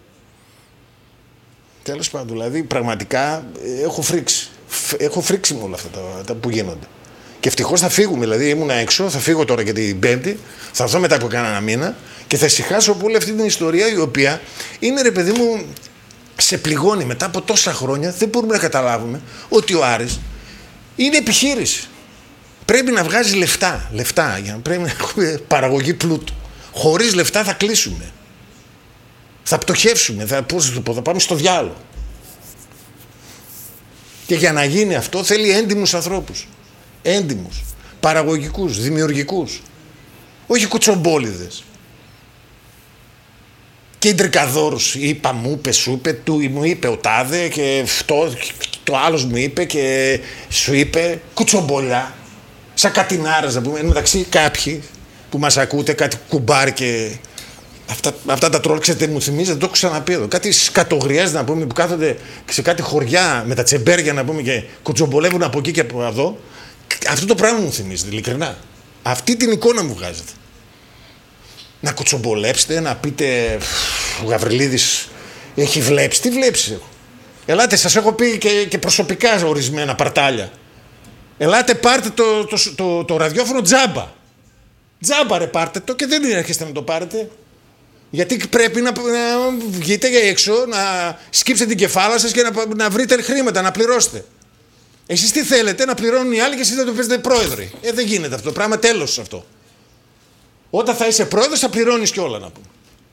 Τέλος πάντων, δηλαδή πραγματικά έχω φρίξει με όλα αυτά τα που γίνονται. Και ευτυχώς θα φύγουμε, δηλαδή ήμουν έξω, θα φύγω τώρα για την Πέμπτη, θα έρθω μετά από κάνα μήνα και θα ησυχάσω από όλη αυτή την ιστορία, η οποία είναι, ρε παιδί μου, σε πληγώνει μετά από τόσα χρόνια. Δεν μπορούμε να καταλάβουμε ότι ο Άρης είναι επιχείρηση. Πρέπει να βγάζει λεφτά, πρέπει να έχουμε παραγωγή πλούτου. Χωρίς λεφτά θα κλείσουμε. Θα πτωχεύσουμε, θα πάμε στο διάλογο. Και για να γίνει αυτό θέλει έντιμους ανθρώπους. Έντιμους, παραγωγικούς, δημιουργικούς. Όχι κουτσομπόλιδες. Και ιντρικαδόρους. Είπα, μου είπε, σου είπε, μου είπε ο τάδε και αυτό, το άλλος μου είπε και σου είπε. Κουτσομπολιά. Σαν κατινάρες, να πούμε. Εν μεταξύ κάποιοι που μας ακούτε, κάτι κουμπάρ και αυτά τα τρόλ, ξέρετε, μου θυμίζει, δεν το έχω ξαναπεί εδώ. Κάτι σκατογριές, να πούμε, που κάθονται σε κάτι χωριά με τα τσεμπέρια, να πούμε, και κουτσομπολεύουν από εκεί και από εδώ. Αυτό το πράγμα μου θυμίζει, ειλικρινά. Αυτή την εικόνα μου βγάζετε. Να κουτσομπολέψετε, να πείτε ο Γαβριλίδης έχει βλέψει. Τι βλέψεις εγώ? Ελάτε, σας έχω πει και προσωπικά ορισμένα παρτάλια. Ελάτε, πάρτε το ραδιόφωνο τζάμπα. Τζάμπα, ρε, πάρτε το και δεν έρχεστε να το πάρετε. Γιατί πρέπει να βγείτε για έξω, να σκύψετε την κεφάλα σας και να βρείτε χρήματα, να πληρώσετε. Εσείς τι θέλετε? Να πληρώνουν οι άλλοι και εσείς δεν το παίζετε πρόεδροι. Δεν γίνεται αυτό το πράγμα, τέλος αυτό. Όταν θα είσαι πρόεδρος θα πληρώνεις και όλα, να πούμε.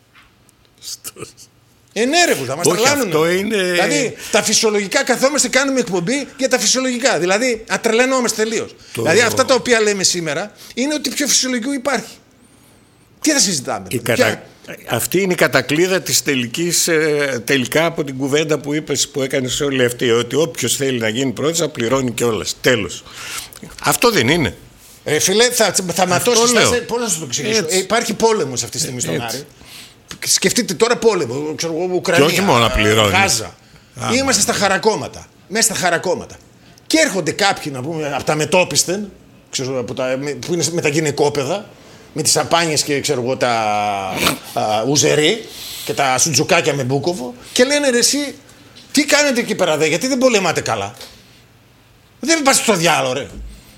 Ναι, ρε, θα μας τρελάνουν. Δηλαδή τα φυσιολογικά, καθόμαστε, κάνουμε εκπομπή για τα φυσιολογικά. Δηλαδή ατρελαίνόμαστε τελείως. Δηλαδή αυτά τα οποία λέμε σήμερα είναι ότι πιο φυσιολογικό υπάρχει. Τι θα συζητάμε? Αυτή είναι η κατακλείδα της τελικά από την κουβέντα που είπες, που έκανες όλη αυτή, ότι όποιος θέλει να γίνει πρόεδρος θα πληρώνει κιόλας. Τέλος. Αυτό δεν είναι? Φίλε, θα ματώσεις. Πώς να σου το εξηγήσω? Υπάρχει πόλεμος αυτή τη στιγμή στον Άρη. Σκεφτείτε τώρα πόλεμο, ξέρω εγώ, Ουκρανία, και όχι μόνο να πληρώνει. Γάζα. Είμαστε στα χαρακόμματα. Μέσα στα χαρακόμματα. Και έρχονται κάποιοι, να πούμε, από τα μετόπιστεν, ξέρω, που είναι με τα γυναικόπαιδα, με τις σαμπάνιες και ξέρω εγώ τα ουζερί και τα σουτζουκάκια με μπούκοβο, και λένε, ρε εσύ, τι κάνετε εκεί πέρα, δε, γιατί δεν πολεμάτε καλά? Δεν πας στο διάλογο, ρε.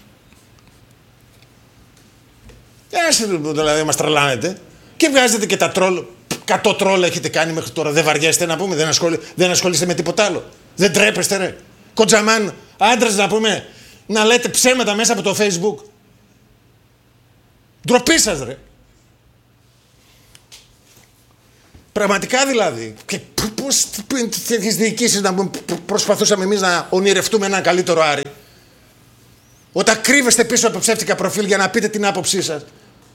Δηλαδή μας τρελάνετε. Και βγάζετε και τα τρόλ. 100 τρόλ έχετε κάνει μέχρι τώρα. Δεν βαριέστε, να πούμε? Δεν ασχολείστε με τίποτα άλλο? Δεν τρέπεστε, ρε? Κοντζαμάν, άντρες, να πούμε, να λέτε ψέματα μέσα από το Facebook. Ντροπή σας, ρε. Πραγματικά δηλαδή. Και πώς τέτοιες διοικήσεις να προσπαθούσαμε εμείς να ονειρευτούμε έναν καλύτερο Άρη. Όταν κρύβεστε πίσω από ψεύτικα προφίλ για να πείτε την άποψή σας.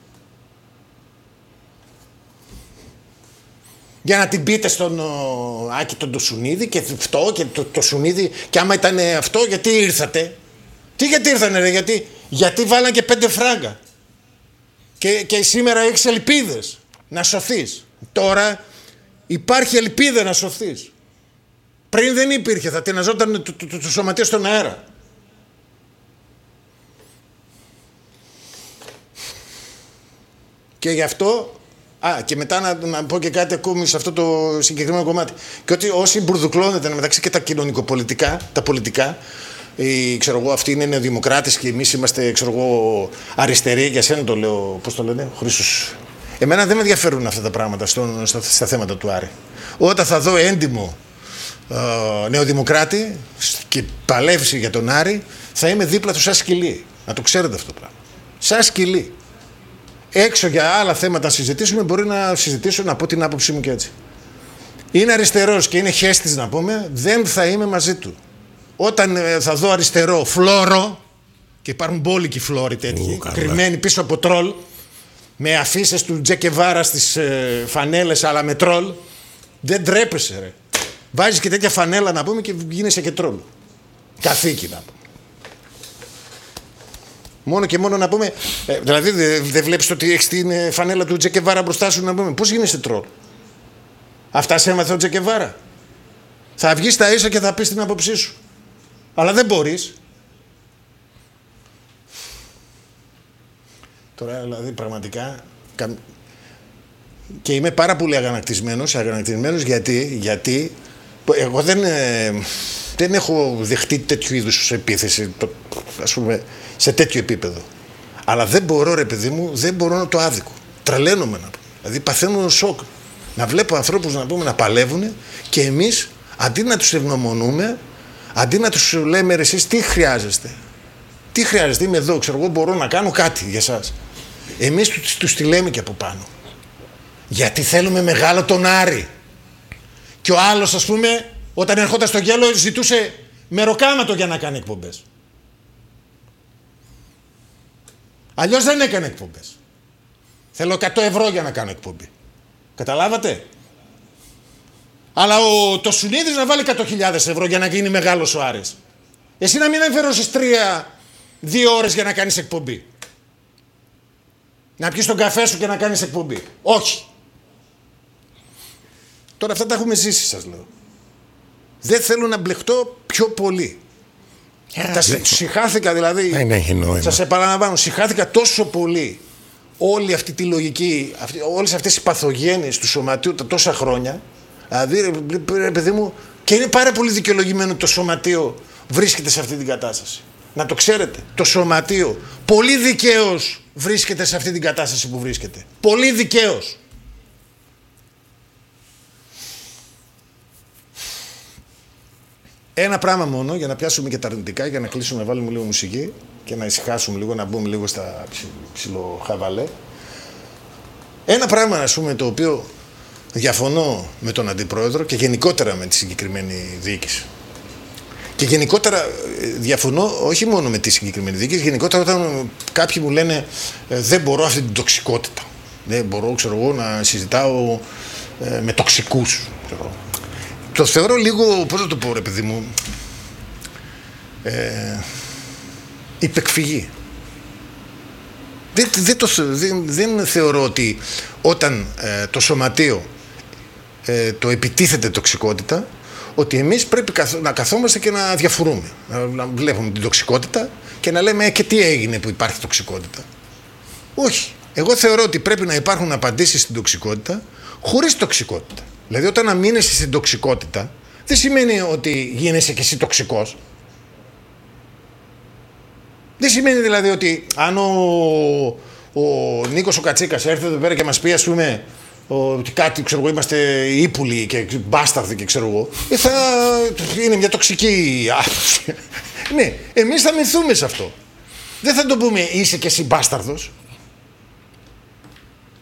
Για να την πείτε στον Άκη τον Τοσουνίδη και αυτό και το Σουνίδη, και άμα ήταν αυτό γιατί ήρθατε. Γιατί ήρθανε ρε, γιατί βάλαν και 5 φράγκα. Και σήμερα έχεις ελπίδες να σωθείς. Τώρα υπάρχει ελπίδα να σωθείς. Πριν δεν υπήρχε, θα τειναζόταν το σωματείο στον αέρα. Και γι' αυτό, και μετά να πω και κάτι ακόμη σε αυτό το συγκεκριμένο κομμάτι. Και ότι όσοι μπουρδουκλώνεται μεταξύ και τα κοινωνικοπολιτικά, τα πολιτικά, ξέρω εγώ, αυτοί είναι νεοδημοκράτες και εμείς είμαστε, ξέρω εγώ, αριστεροί. Για σένα το λέω, πώς το λένε, Χρήστος. Εμένα δεν με ενδιαφέρουν αυτά τα πράγματα στα θέματα του Άρη. Όταν θα δω έντιμο νεοδημοκράτη και παλεύσει για τον Άρη, θα είμαι δίπλα του σαν σκυλί. Να το ξέρετε αυτό το πράγμα. Σαν σκυλί. Έξω για άλλα θέματα να συζητήσουμε, μπορεί να συζητήσω, να πω την άποψή μου και έτσι. Είναι αριστερός και είναι χέστης να πούμε, δεν θα είμαι μαζί του. Όταν θα δω αριστερό φλόρο, και υπάρχουν μπόλικοι φλόροι τέτοιοι, κρυμμένοι πίσω από τρόλ, με αφίσες του Τζεκεβάρα στις φανέλες, αλλά με τρόλ, δεν τρέπεσαι ρε. Βάζεις και τέτοια φανέλα να πούμε και γίνεσαι και τρόλ. Καθήκη να πούμε. Μόνο και μόνο να πούμε, δηλαδή δεν βλέπεις ότι έχεις την φανέλα του Τζεκεβάρα μπροστά σου να πούμε, πώς γίνεσαι τρόλ. Αυτά σε έμαθε ο Τζεκεβάρα. Θα βγεις τα ίσα και θα πεις την άποψή σου. Αλλά δεν μπορείς. Τώρα δηλαδή πραγματικά και είμαι πάρα πολύ αγανακτισμένος γιατί εγώ δεν έχω δεχτεί τέτοιου είδους επίθεση, ας πούμε, σε τέτοιο επίπεδο. Αλλά δεν μπορώ ρε παιδί μου, δεν μπορώ να το άδικο. Τρελαίνομαι να πω. Δηλαδή παθαίνω σοκ. Να βλέπω ανθρώπους να πούμε να παλεύουν και εμείς αντί να τους ευγνωμονούμε, αντί να τους λέμε ρε εσείς τι χρειάζεστε. Τι χρειάζεστε, είμαι εδώ, ξέρω εγώ μπορώ να κάνω κάτι για εσάς. Εμείς τους τη λέμε και από πάνω. Γιατί θέλουμε μεγάλο τον Άρη. Και ο άλλος ας πούμε όταν ερχόταν στο γέλο ζητούσε μεροκάματο για να κάνει εκπομπές. Αλλιώς δεν έκανε εκπομπές. Θέλω 100 ευρώ για να κάνω εκπομπή. Καταλάβατε. Αλλά το Σουνίδης να βάλει 100.000 ευρώ για να γίνει μεγάλος ο Άρης. Εσύ να μην εμφερώσεις 2 ώρες για να κάνεις εκπομπή. Να πιεις τον καφέ σου και να κάνεις εκπομπή. Όχι. Τώρα αυτά τα έχουμε ζήσει σας λέω. Δεν θέλω να μπλεχτώ πιο πολύ. Συχάθηκα δηλαδή. Σας επαναλαμβάνω, συχάθηκα τόσο πολύ όλη αυτή τη λογική, όλες αυτές οι παθογένειες του σωματείου τα τόσα χρόνια. Δηλαδή, ρε παιδί μου, και είναι πάρα πολύ δικαιολογημένο το σωματείο βρίσκεται σε αυτή την κατάσταση. Να το ξέρετε, το σωματείο πολύ δικαίως βρίσκεται σε αυτή την κατάσταση που βρίσκεται. Πολύ δικαίως. Ένα πράγμα μόνο για να πιάσουμε και τα αρνητικά, για να κλείσουμε να βάλουμε λίγο μουσική και να ησυχάσουμε λίγο, να μπούμε λίγο στα ψιλοχαβαλέ. Ένα πράγμα, ας πούμε, το οποίο διαφωνώ με τον Αντιπρόεδρο και γενικότερα με τη συγκεκριμένη διοίκηση. Και γενικότερα διαφωνώ όχι μόνο με τη συγκεκριμένη διοίκηση, γενικότερα όταν κάποιοι μου λένε δεν μπορώ αυτή την τοξικότητα. Δεν μπορώ, ξέρω εγώ, να συζητάω με τοξικούς. Το θεωρώ λίγο, πώς θα το πω ρε παιδί μου, υπεκφυγή. Δεν θεωρώ ότι όταν το σωματείο το επιτίθεται τοξικότητα, ότι εμείς πρέπει να καθόμαστε και να διαφορούμε. Να βλέπουμε την τοξικότητα και να λέμε και τι έγινε που υπάρχει τοξικότητα. Όχι. Εγώ θεωρώ ότι πρέπει να υπάρχουν απαντήσεις στην τοξικότητα χωρίς τοξικότητα. Δηλαδή όταν αμήνεσαι στην τοξικότητα δεν σημαίνει ότι γίνεσαι και εσύ τοξικός. Δεν σημαίνει δηλαδή ότι αν ο Νίκος ο Κατσίκας έρθει εδώ πέρα και μας πει ας πούμε ότι κάτι ξέρω εγώ είμαστε ύπουλοι και μπάσταρδοι και ξέρω εγώ θα είναι μια τοξική άποψη. Ναι, εμείς θα μυθούμε σε αυτό. Δεν θα το πούμε είσαι και εσύ μπάσταρδος.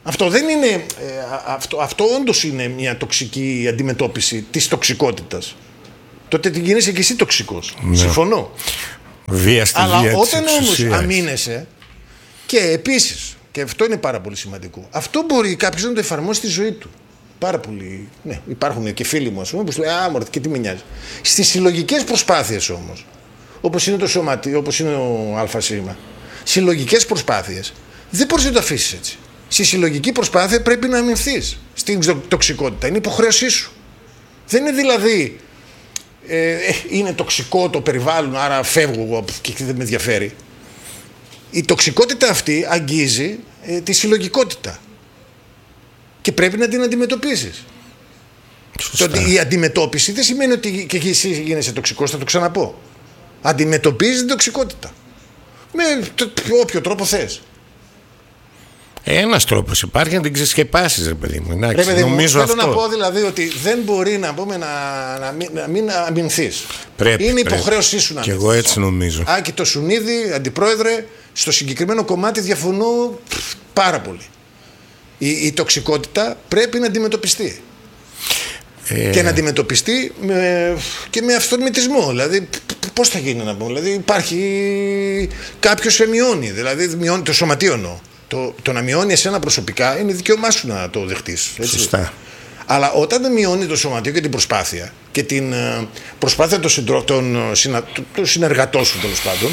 Αυτό δεν είναι. Αυτό όντως είναι μια τοξική αντιμετώπιση της τοξικότητας. Τότε την γίνεσαι και εσύ τοξικός. Ναι. Συμφωνώ. Βία στη αλλά βία όταν της όμως εξουσίας. αμήνεσαι, και επίσης, και αυτό είναι πάρα πολύ σημαντικό, αυτό μπορεί κάποιος να το εφαρμόσει στη ζωή του. Πάρα πολύ. Ναι, υπάρχουν και φίλοι μου, ας πούμε, που σου λέει μωρέ, και τι με νοιάζει. Στις συλλογικές προσπάθειες όμως, όπως είναι το σωματείο, όπως είναι ο ΑΣ, συλλογικές προσπάθειες, δεν μπορείς να το αφήσεις έτσι. Στη συλλογική προσπάθεια πρέπει να αμυνθείς στην τοξικότητα. Είναι υποχρέωσή σου. Δεν είναι δηλαδή είναι τοξικό το περιβάλλον, άρα φεύγω εγώ και δεν με ενδιαφέρει. Η τοξικότητα αυτή αγγίζει τη συλλογικότητα και πρέπει να την αντιμετωπίσεις. Ότι η αντιμετώπιση δεν σημαίνει ότι και εσύ γίνεσαι τοξικός, θα το ξαναπώ. Αντιμετωπίζεις την τοξικότητα με όποιο τρόπο θες. Ένας τρόπος υπάρχει να την ξεσκεπάσεις, ρε παιδί μου. Εντάξει, νομίζω θέλω αυτό. να πω δηλαδή ότι δεν μπορεί να πούμε να μην αμυνθείς. Είναι υποχρέωσή σου να αμυνθείς. Και εγώ έτσι νομίζω. Άκη το Σουνίδη, αντιπρόεδρε, στο συγκεκριμένο κομμάτι διαφωνώ πάρα πολύ. Η τοξικότητα πρέπει να αντιμετωπιστεί. Και να αντιμετωπιστεί και με αυθορμητισμό. Δηλαδή, πώς θα γίνει να πούμε. Δηλαδή, υπάρχει κάποιος σε μειώνει. Δηλαδή, μειώνει το σωματείο εννοώ. Το να μειώνει εσένα προσωπικά είναι δικαίωμά σου να το δεχτείς. Έτσι. Σωστά. Αλλά όταν μειώνει το σωματείο και την προσπάθεια και την προσπάθεια των συνεργατών σου, τέλος πάντων,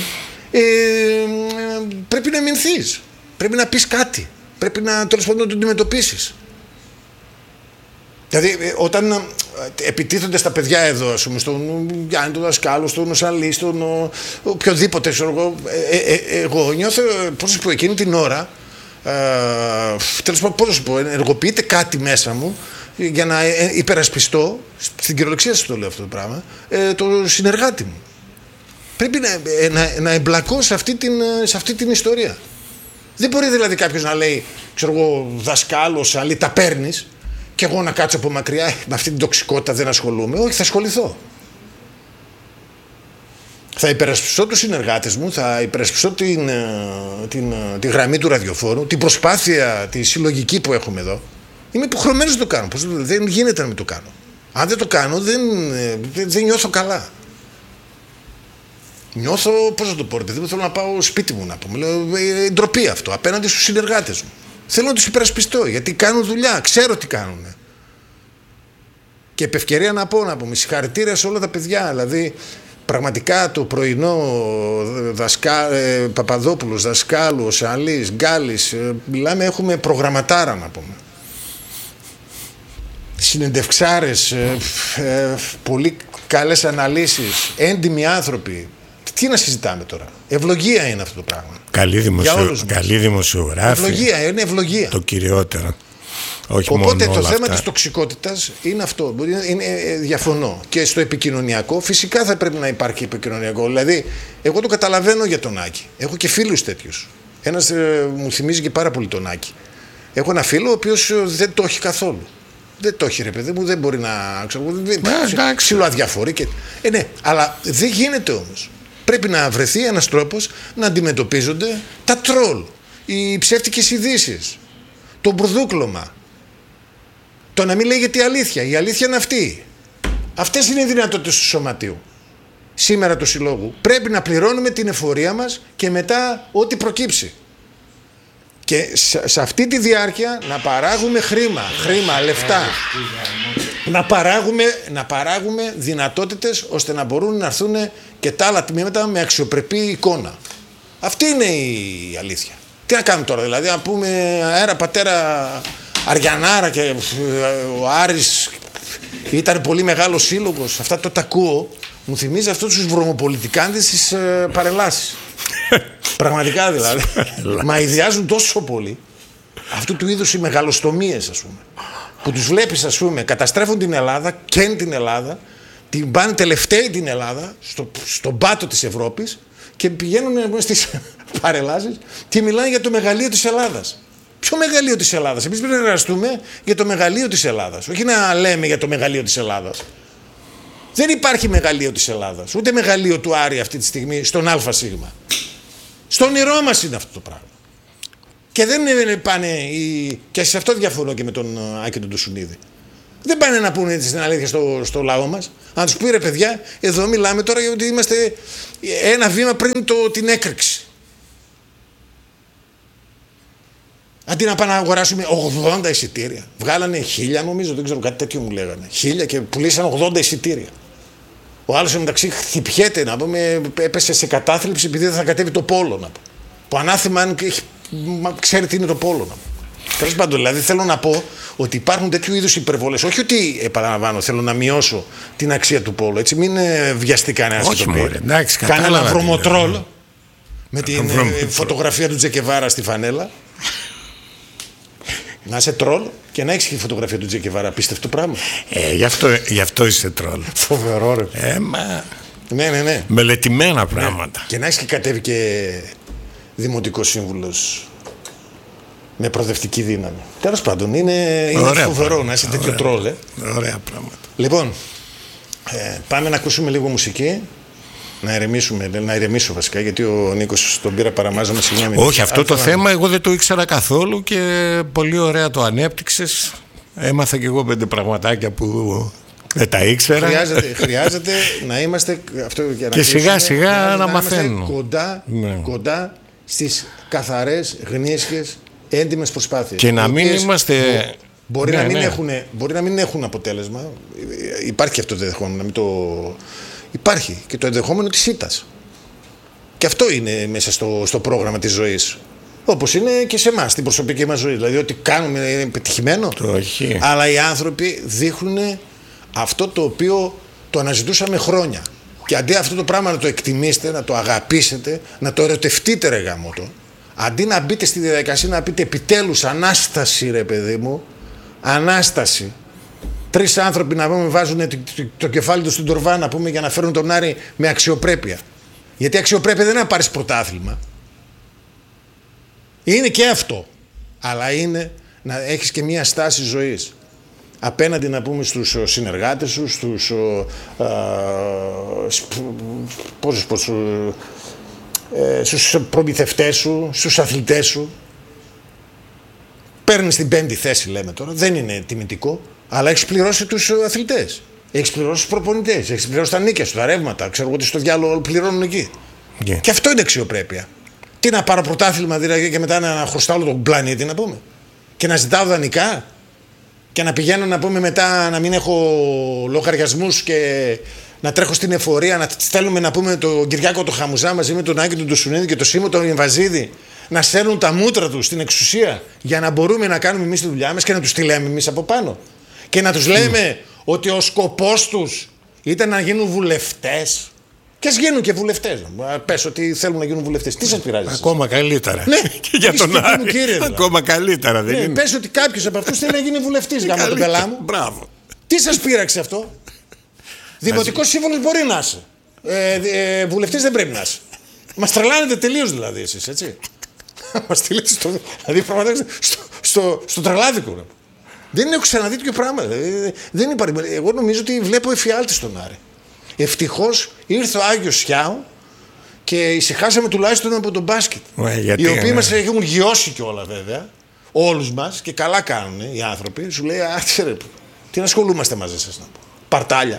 πρέπει να αμυνθείς. Πρέπει να πεις κάτι. Πρέπει να, τέλος πάντων, να το αντιμετωπίσεις. Δηλαδή, όταν επιτίθενται στα παιδιά εδώ, ας πούμε, στον Γιάννη, τον δασκάλο, στον Νοσαλή, στον οποιοδήποτε, εγώ νιώθω, πώς να σου πω, εκείνη την ώρα, τέλος πάντων, πώς να σου πω, ενεργοποιείται κάτι μέσα μου για να υπερασπιστώ, στην κυριολεξία σου το λέω αυτό το πράγμα, το συνεργάτη μου. Πρέπει να εμπλακώ σε αυτή την ιστορία. Δεν μπορεί δηλαδή κάποιος να λέει, ξέρω εγώ, δασκάλος, αλλή, τα παίρνεις, και εγώ να κάτσω από μακριά, με αυτή την τοξικότητα δεν ασχολούμαι. Όχι, θα ασχοληθώ. Θα υπερασπιστώ τους συνεργάτες μου, θα υπερασπιστώ τη γραμμή του ραδιοφόρου, την προσπάθεια, τη συλλογική που έχουμε εδώ. Είμαι υποχρεωμένος να το κάνω. Δεν γίνεται να μην το κάνω. Αν δεν το κάνω, δεν νιώθω καλά. Νιώθω, πώς να το πω, επειδή θέλω να πάω σπίτι μου να πούμε. Λέω, ντροπή αυτό απέναντι στους συνεργάτες μου. Θέλω να τους υπερασπιστώ γιατί κάνουν δουλειά, ξέρω τι κάνουν. Και επ' ευκαιρία να πούμε συγχαρητήρια σε όλα τα παιδιά. Δηλαδή, πραγματικά το πρωινό Παπαδόπουλος, δασκάλος, Αλής, Γκάλης, μιλάμε, έχουμε προγραμματάρα να πούμε. Συνεντευξάρες, πολύ καλές αναλύσεις, έντιμοι άνθρωποι. Τι να συζητάμε τώρα. Ευλογία είναι αυτό το πράγμα. Καλή δημοσιογράφη. Ευλογία, είναι ευλογία. Το κυριότερο. Όχι οπότε μόνο το θέμα αυτά. της τοξικότητας είναι αυτό. Διαφωνώ. Και στο επικοινωνιακό, φυσικά θα πρέπει να υπάρχει επικοινωνιακό. Δηλαδή, εγώ το καταλαβαίνω για τον Άκη. Έχω και φίλους τέτοιους. Ένας μου θυμίζει και πάρα πολύ τον Άκη. Έχω ένα φίλο ο οποίος δεν το έχει καθόλου. Δεν το έχει, ρε παιδί μου, δεν μπορεί να. Ψιλοαδιαφορεί και. Ναι, αλλά δεν γίνεται όμως. Πρέπει να βρεθεί ένας τρόπος να αντιμετωπίζονται τα τρόλ, οι ψεύτικες ειδήσεις, το μπουρδούκλωμα, το να μην λέγεται η αλήθεια. Η αλήθεια είναι αυτή. Αυτές είναι οι δυνατότητες του σωματείου. Σήμερα του συλλόγου πρέπει να πληρώνουμε την εφορία μας και μετά ό,τι προκύψει. Και σε αυτή τη διάρκεια να παράγουμε χρήμα, λεφτά. Να παράγουμε δυνατότητες ώστε να μπορούν να έρθουν και τα άλλα τμήματα με αξιοπρεπή εικόνα. Αυτή είναι η αλήθεια. Τι να κάνουμε τώρα, δηλαδή, να πούμε αέρα πατέρα Αριανάρα και ο Άρης ήταν πολύ μεγάλος σύλλογος. Αυτά το τα ακούω. Μου θυμίζει αυτούς τους βρωμοπολιτικάντες στις παρελάσεις. Πραγματικά δηλαδή. Μα ιδιάζουν τόσο πολύ αυτού του είδους οι μεγαλοστομίες, ας πούμε. Που τους βλέπεις, ας πούμε, καταστρέφουν την Ελλάδα, καίνουν την Ελλάδα, την πάνε τελευταίοι την Ελλάδα, στον πάτο της Ευρώπης και πηγαίνουν στις παρελάσεις και μιλάνε για το μεγαλείο της Ελλάδας. Ποιο μεγαλείο της Ελλάδας? Εμείς πρέπει να εργαστούμε για το μεγαλείο της Ελλάδας, όχι να λέμε για το μεγαλείο της Ελλάδας. Δεν υπάρχει μεγαλείο της Ελλάδας, ούτε μεγαλείο του Άρη αυτή τη στιγμή στον ΑΣ. Στο όνειρό μας είναι αυτό το πράγμα. Και δεν πάνε. Και σε αυτό διαφωνώ και με τον Άκη τον Τουσουνίδη. Δεν πάνε να πούνε την αλήθεια στο λαό μας. Αν τους πει ρε παιδιά, εδώ μιλάμε τώρα για ότι είμαστε ένα βήμα πριν την έκρηξη. Αντί να πάνε να αγοράσουμε 80 εισιτήρια. Βγάλανε 1000 νομίζω, δεν ξέρω, κάτι τέτοιο μου λέγανε. 1000 και πουλήσαν 80 εισιτήρια. Ο άλλος μεταξύ χτυπιέται, να πούμε, έπεσε σε κατάθλιψη επειδή δεν θα κατέβει το πόλο. Να πούμε. Που ανάθεμα αν ξέρει τι είναι το πόλο. Τέλος πάντων, δηλαδή θέλω να πω ότι υπάρχουν τέτοιου είδους υπερβολές. Όχι ότι, επαναλαμβάνω, θέλω να μειώσω την αξία του πόλου. Έτσι, μην βιαστεί κανένας και το πει. Κάνε ένα βρωμοτρόλ με την φωτογραφία του Τζεκεβάρα στη φανέλα. Να είσαι τρόλ και να έχεις και η φωτογραφία του Τζεκεβάρα. Απίστευτο πράγμα. Γι' αυτό είσαι τρόλ. Φοβερό, ρε. Ναι. Μελετημένα πράγματα. Ναι. Και να έχεις και κατέβει και δημοτικός σύμβουλος με προοδευτική δύναμη. Τέλος πάντων, είναι φοβερό να είσαι τέτοιο τρόλ. Ωραία πράγματα. Λοιπόν, πάμε να ακούσουμε λίγο μουσική. Να ηρεμήσω βασικά, γιατί ο Νίκος τον πήρα παραμάζωμα. Όχι, αυτό το θέμα εγώ δεν το ήξερα καθόλου και πολύ ωραία το ανέπτυξες. Έμαθα κι εγώ 5 πραγματάκια που δεν τα ήξερα. Χρειάζεται να είμαστε αυτό, για να και σιγά σιγά να μαθαίνουμε. Κοντά στις καθαρές, γνήσιες, έντιμες προσπάθειες. Και να μην είμαστε... Μπορεί να μην έχουν αποτέλεσμα. Υπάρχει αυτό το ενδεχόμενο. Υπάρχει και το ενδεχόμενο της ήττας. Και αυτό είναι μέσα στο πρόγραμμα της ζωής. Όπως είναι και σε εμάς, στην προσωπική μας ζωή. Δηλαδή, ότι κάνουμε είναι πετυχημένο. Αλλά οι άνθρωποι δείχνουν αυτό το οποίο το αναζητούσαμε χρόνια. Και αντί αυτό το πράγμα να το εκτιμήσετε, να το αγαπήσετε, να το ερωτευτείτε, ρε γαμώτο, αντί να μπείτε στη διαδικασία να πείτε επιτέλους ανάσταση, ρε παιδί μου, ανάσταση. 3 άνθρωποι να πούμε βάζουν το κεφάλι του στην τορβά να πούμε για να φέρουν τον Άρη με αξιοπρέπεια. Γιατί αξιοπρέπεια δεν είναι να πάρεις πρωτάθλημα. Είναι και αυτό. Αλλά είναι να έχεις και μια στάση ζωής. Απέναντι να πούμε στους συνεργάτες σου, στους προμηθευτές σου, στους αθλητές σου. Παίρνεις την 5η θέση λέμε τώρα. Δεν είναι τιμητικό. Αλλά έχεις πληρώσει τους αθλητές. Έχεις πληρώσει τους προπονητές. Έχεις πληρώσει τα νίκια σου, τα ρεύματα. Ξέρω εγώ τι στο διάλογο πληρώνουν εκεί. Yeah. Και αυτό είναι αξιοπρέπεια. Τι να πάρω πρωτάθλημα δηλαδή και μετά να χρωστάω όλο τον πλανήτη να πούμε. Και να ζητάω δανεικά. Και να πηγαίνω να πούμε μετά να μην έχω λογαριασμούς και να τρέχω στην εφορία. Να στέλνουμε να πούμε τον Κυριάκο τον Χαμουζά μαζί με τον Άκη τον Τουσουνίδη και τον Σίμω τον Ιμβαζίδη. Να στέλνουν τα μούτρα τους στην εξουσία για να μπορούμε να κάνουμε εμείς τη δουλειά μας και να τους τη λέμε εμείς από πάνω. Και να τους λέμε ότι ο σκοπός τους ήταν να γίνουν βουλευτές. Και ας γίνουν και βουλευτές. Πες ότι θέλουν να γίνουν βουλευτές. Τι σας πειράζει? Ακόμα καλύτερα. Ναι, και για τον Άρη. Ακόμα καλύτερα. Δεν είναι. Πες ότι κάποιος από αυτούς θέλει να γίνει βουλευτής. Γάμο τον πελά μου. Μπράβο. Τι σας πείραξε αυτό? Δημοτικός σύμβολος μπορεί να είσαι. Βουλευτής δεν πρέπει να είσαι. Μας τρελάνετε τελείως δηλαδή εσείς, έτσι. Μας στείλετε στο τρελάδικο. Δεν έχω ξαναδεί τέτοιο πράγμα. Δεν υπάρχει. Εγώ νομίζω ότι βλέπω εφιάλτη στον Άρη. Ευτυχώς ήρθε ο Άγιος Σιάου και ησυχάσαμε τουλάχιστον από τον μπάσκετ. Οι οποίοι μας έχουν γιώσει κιόλα βέβαια. Όλους μας και καλά κάνουν οι άνθρωποι. Σου λέει, τι να ασχολούμαστε μαζί σας να πω. Παρτάλια.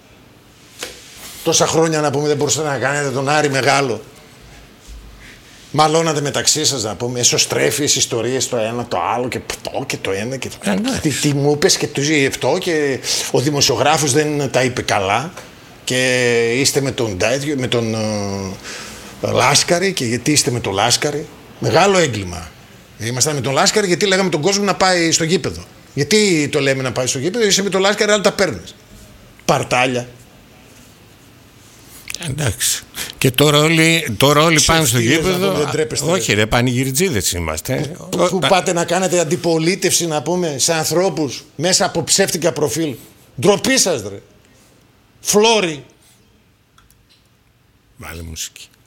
Τόσα χρόνια να πούμε δεν μπορούσατε να κάνετε τον Άρη μεγάλο. Μαλώνατε μεταξύ σας να πούμε εσωστρέφειες ιστορίες το ένα το άλλο και αυτό και το ένα και το τι μου είπες και το αυτό και ο δημοσιογράφος δεν τα είπε καλά και είστε με τον Λάσκαρη και γιατί είστε με τον Λάσκαρη. Μεγάλο έγκλημα. Ήμασταν με τον Λάσκαρη γιατί λέγαμε τον κόσμο να πάει στο γήπεδο. Γιατί το λέμε να πάει στο γήπεδο? Είσαι με τον Λάσκαρη αλλά τα παίρνεις. Παρτάλια. Εντάξει. Και τώρα όλοι πάνε στο γήπεδο. Όχι, ρε, πανηγυριτζίδες είμαστε. Που πάτε να κάνετε αντιπολίτευση, να πούμε, σε ανθρώπους μέσα από ψεύτικα προφίλ. Ντροπή σας, ρε. Φλόρι. Βάλε μουσική.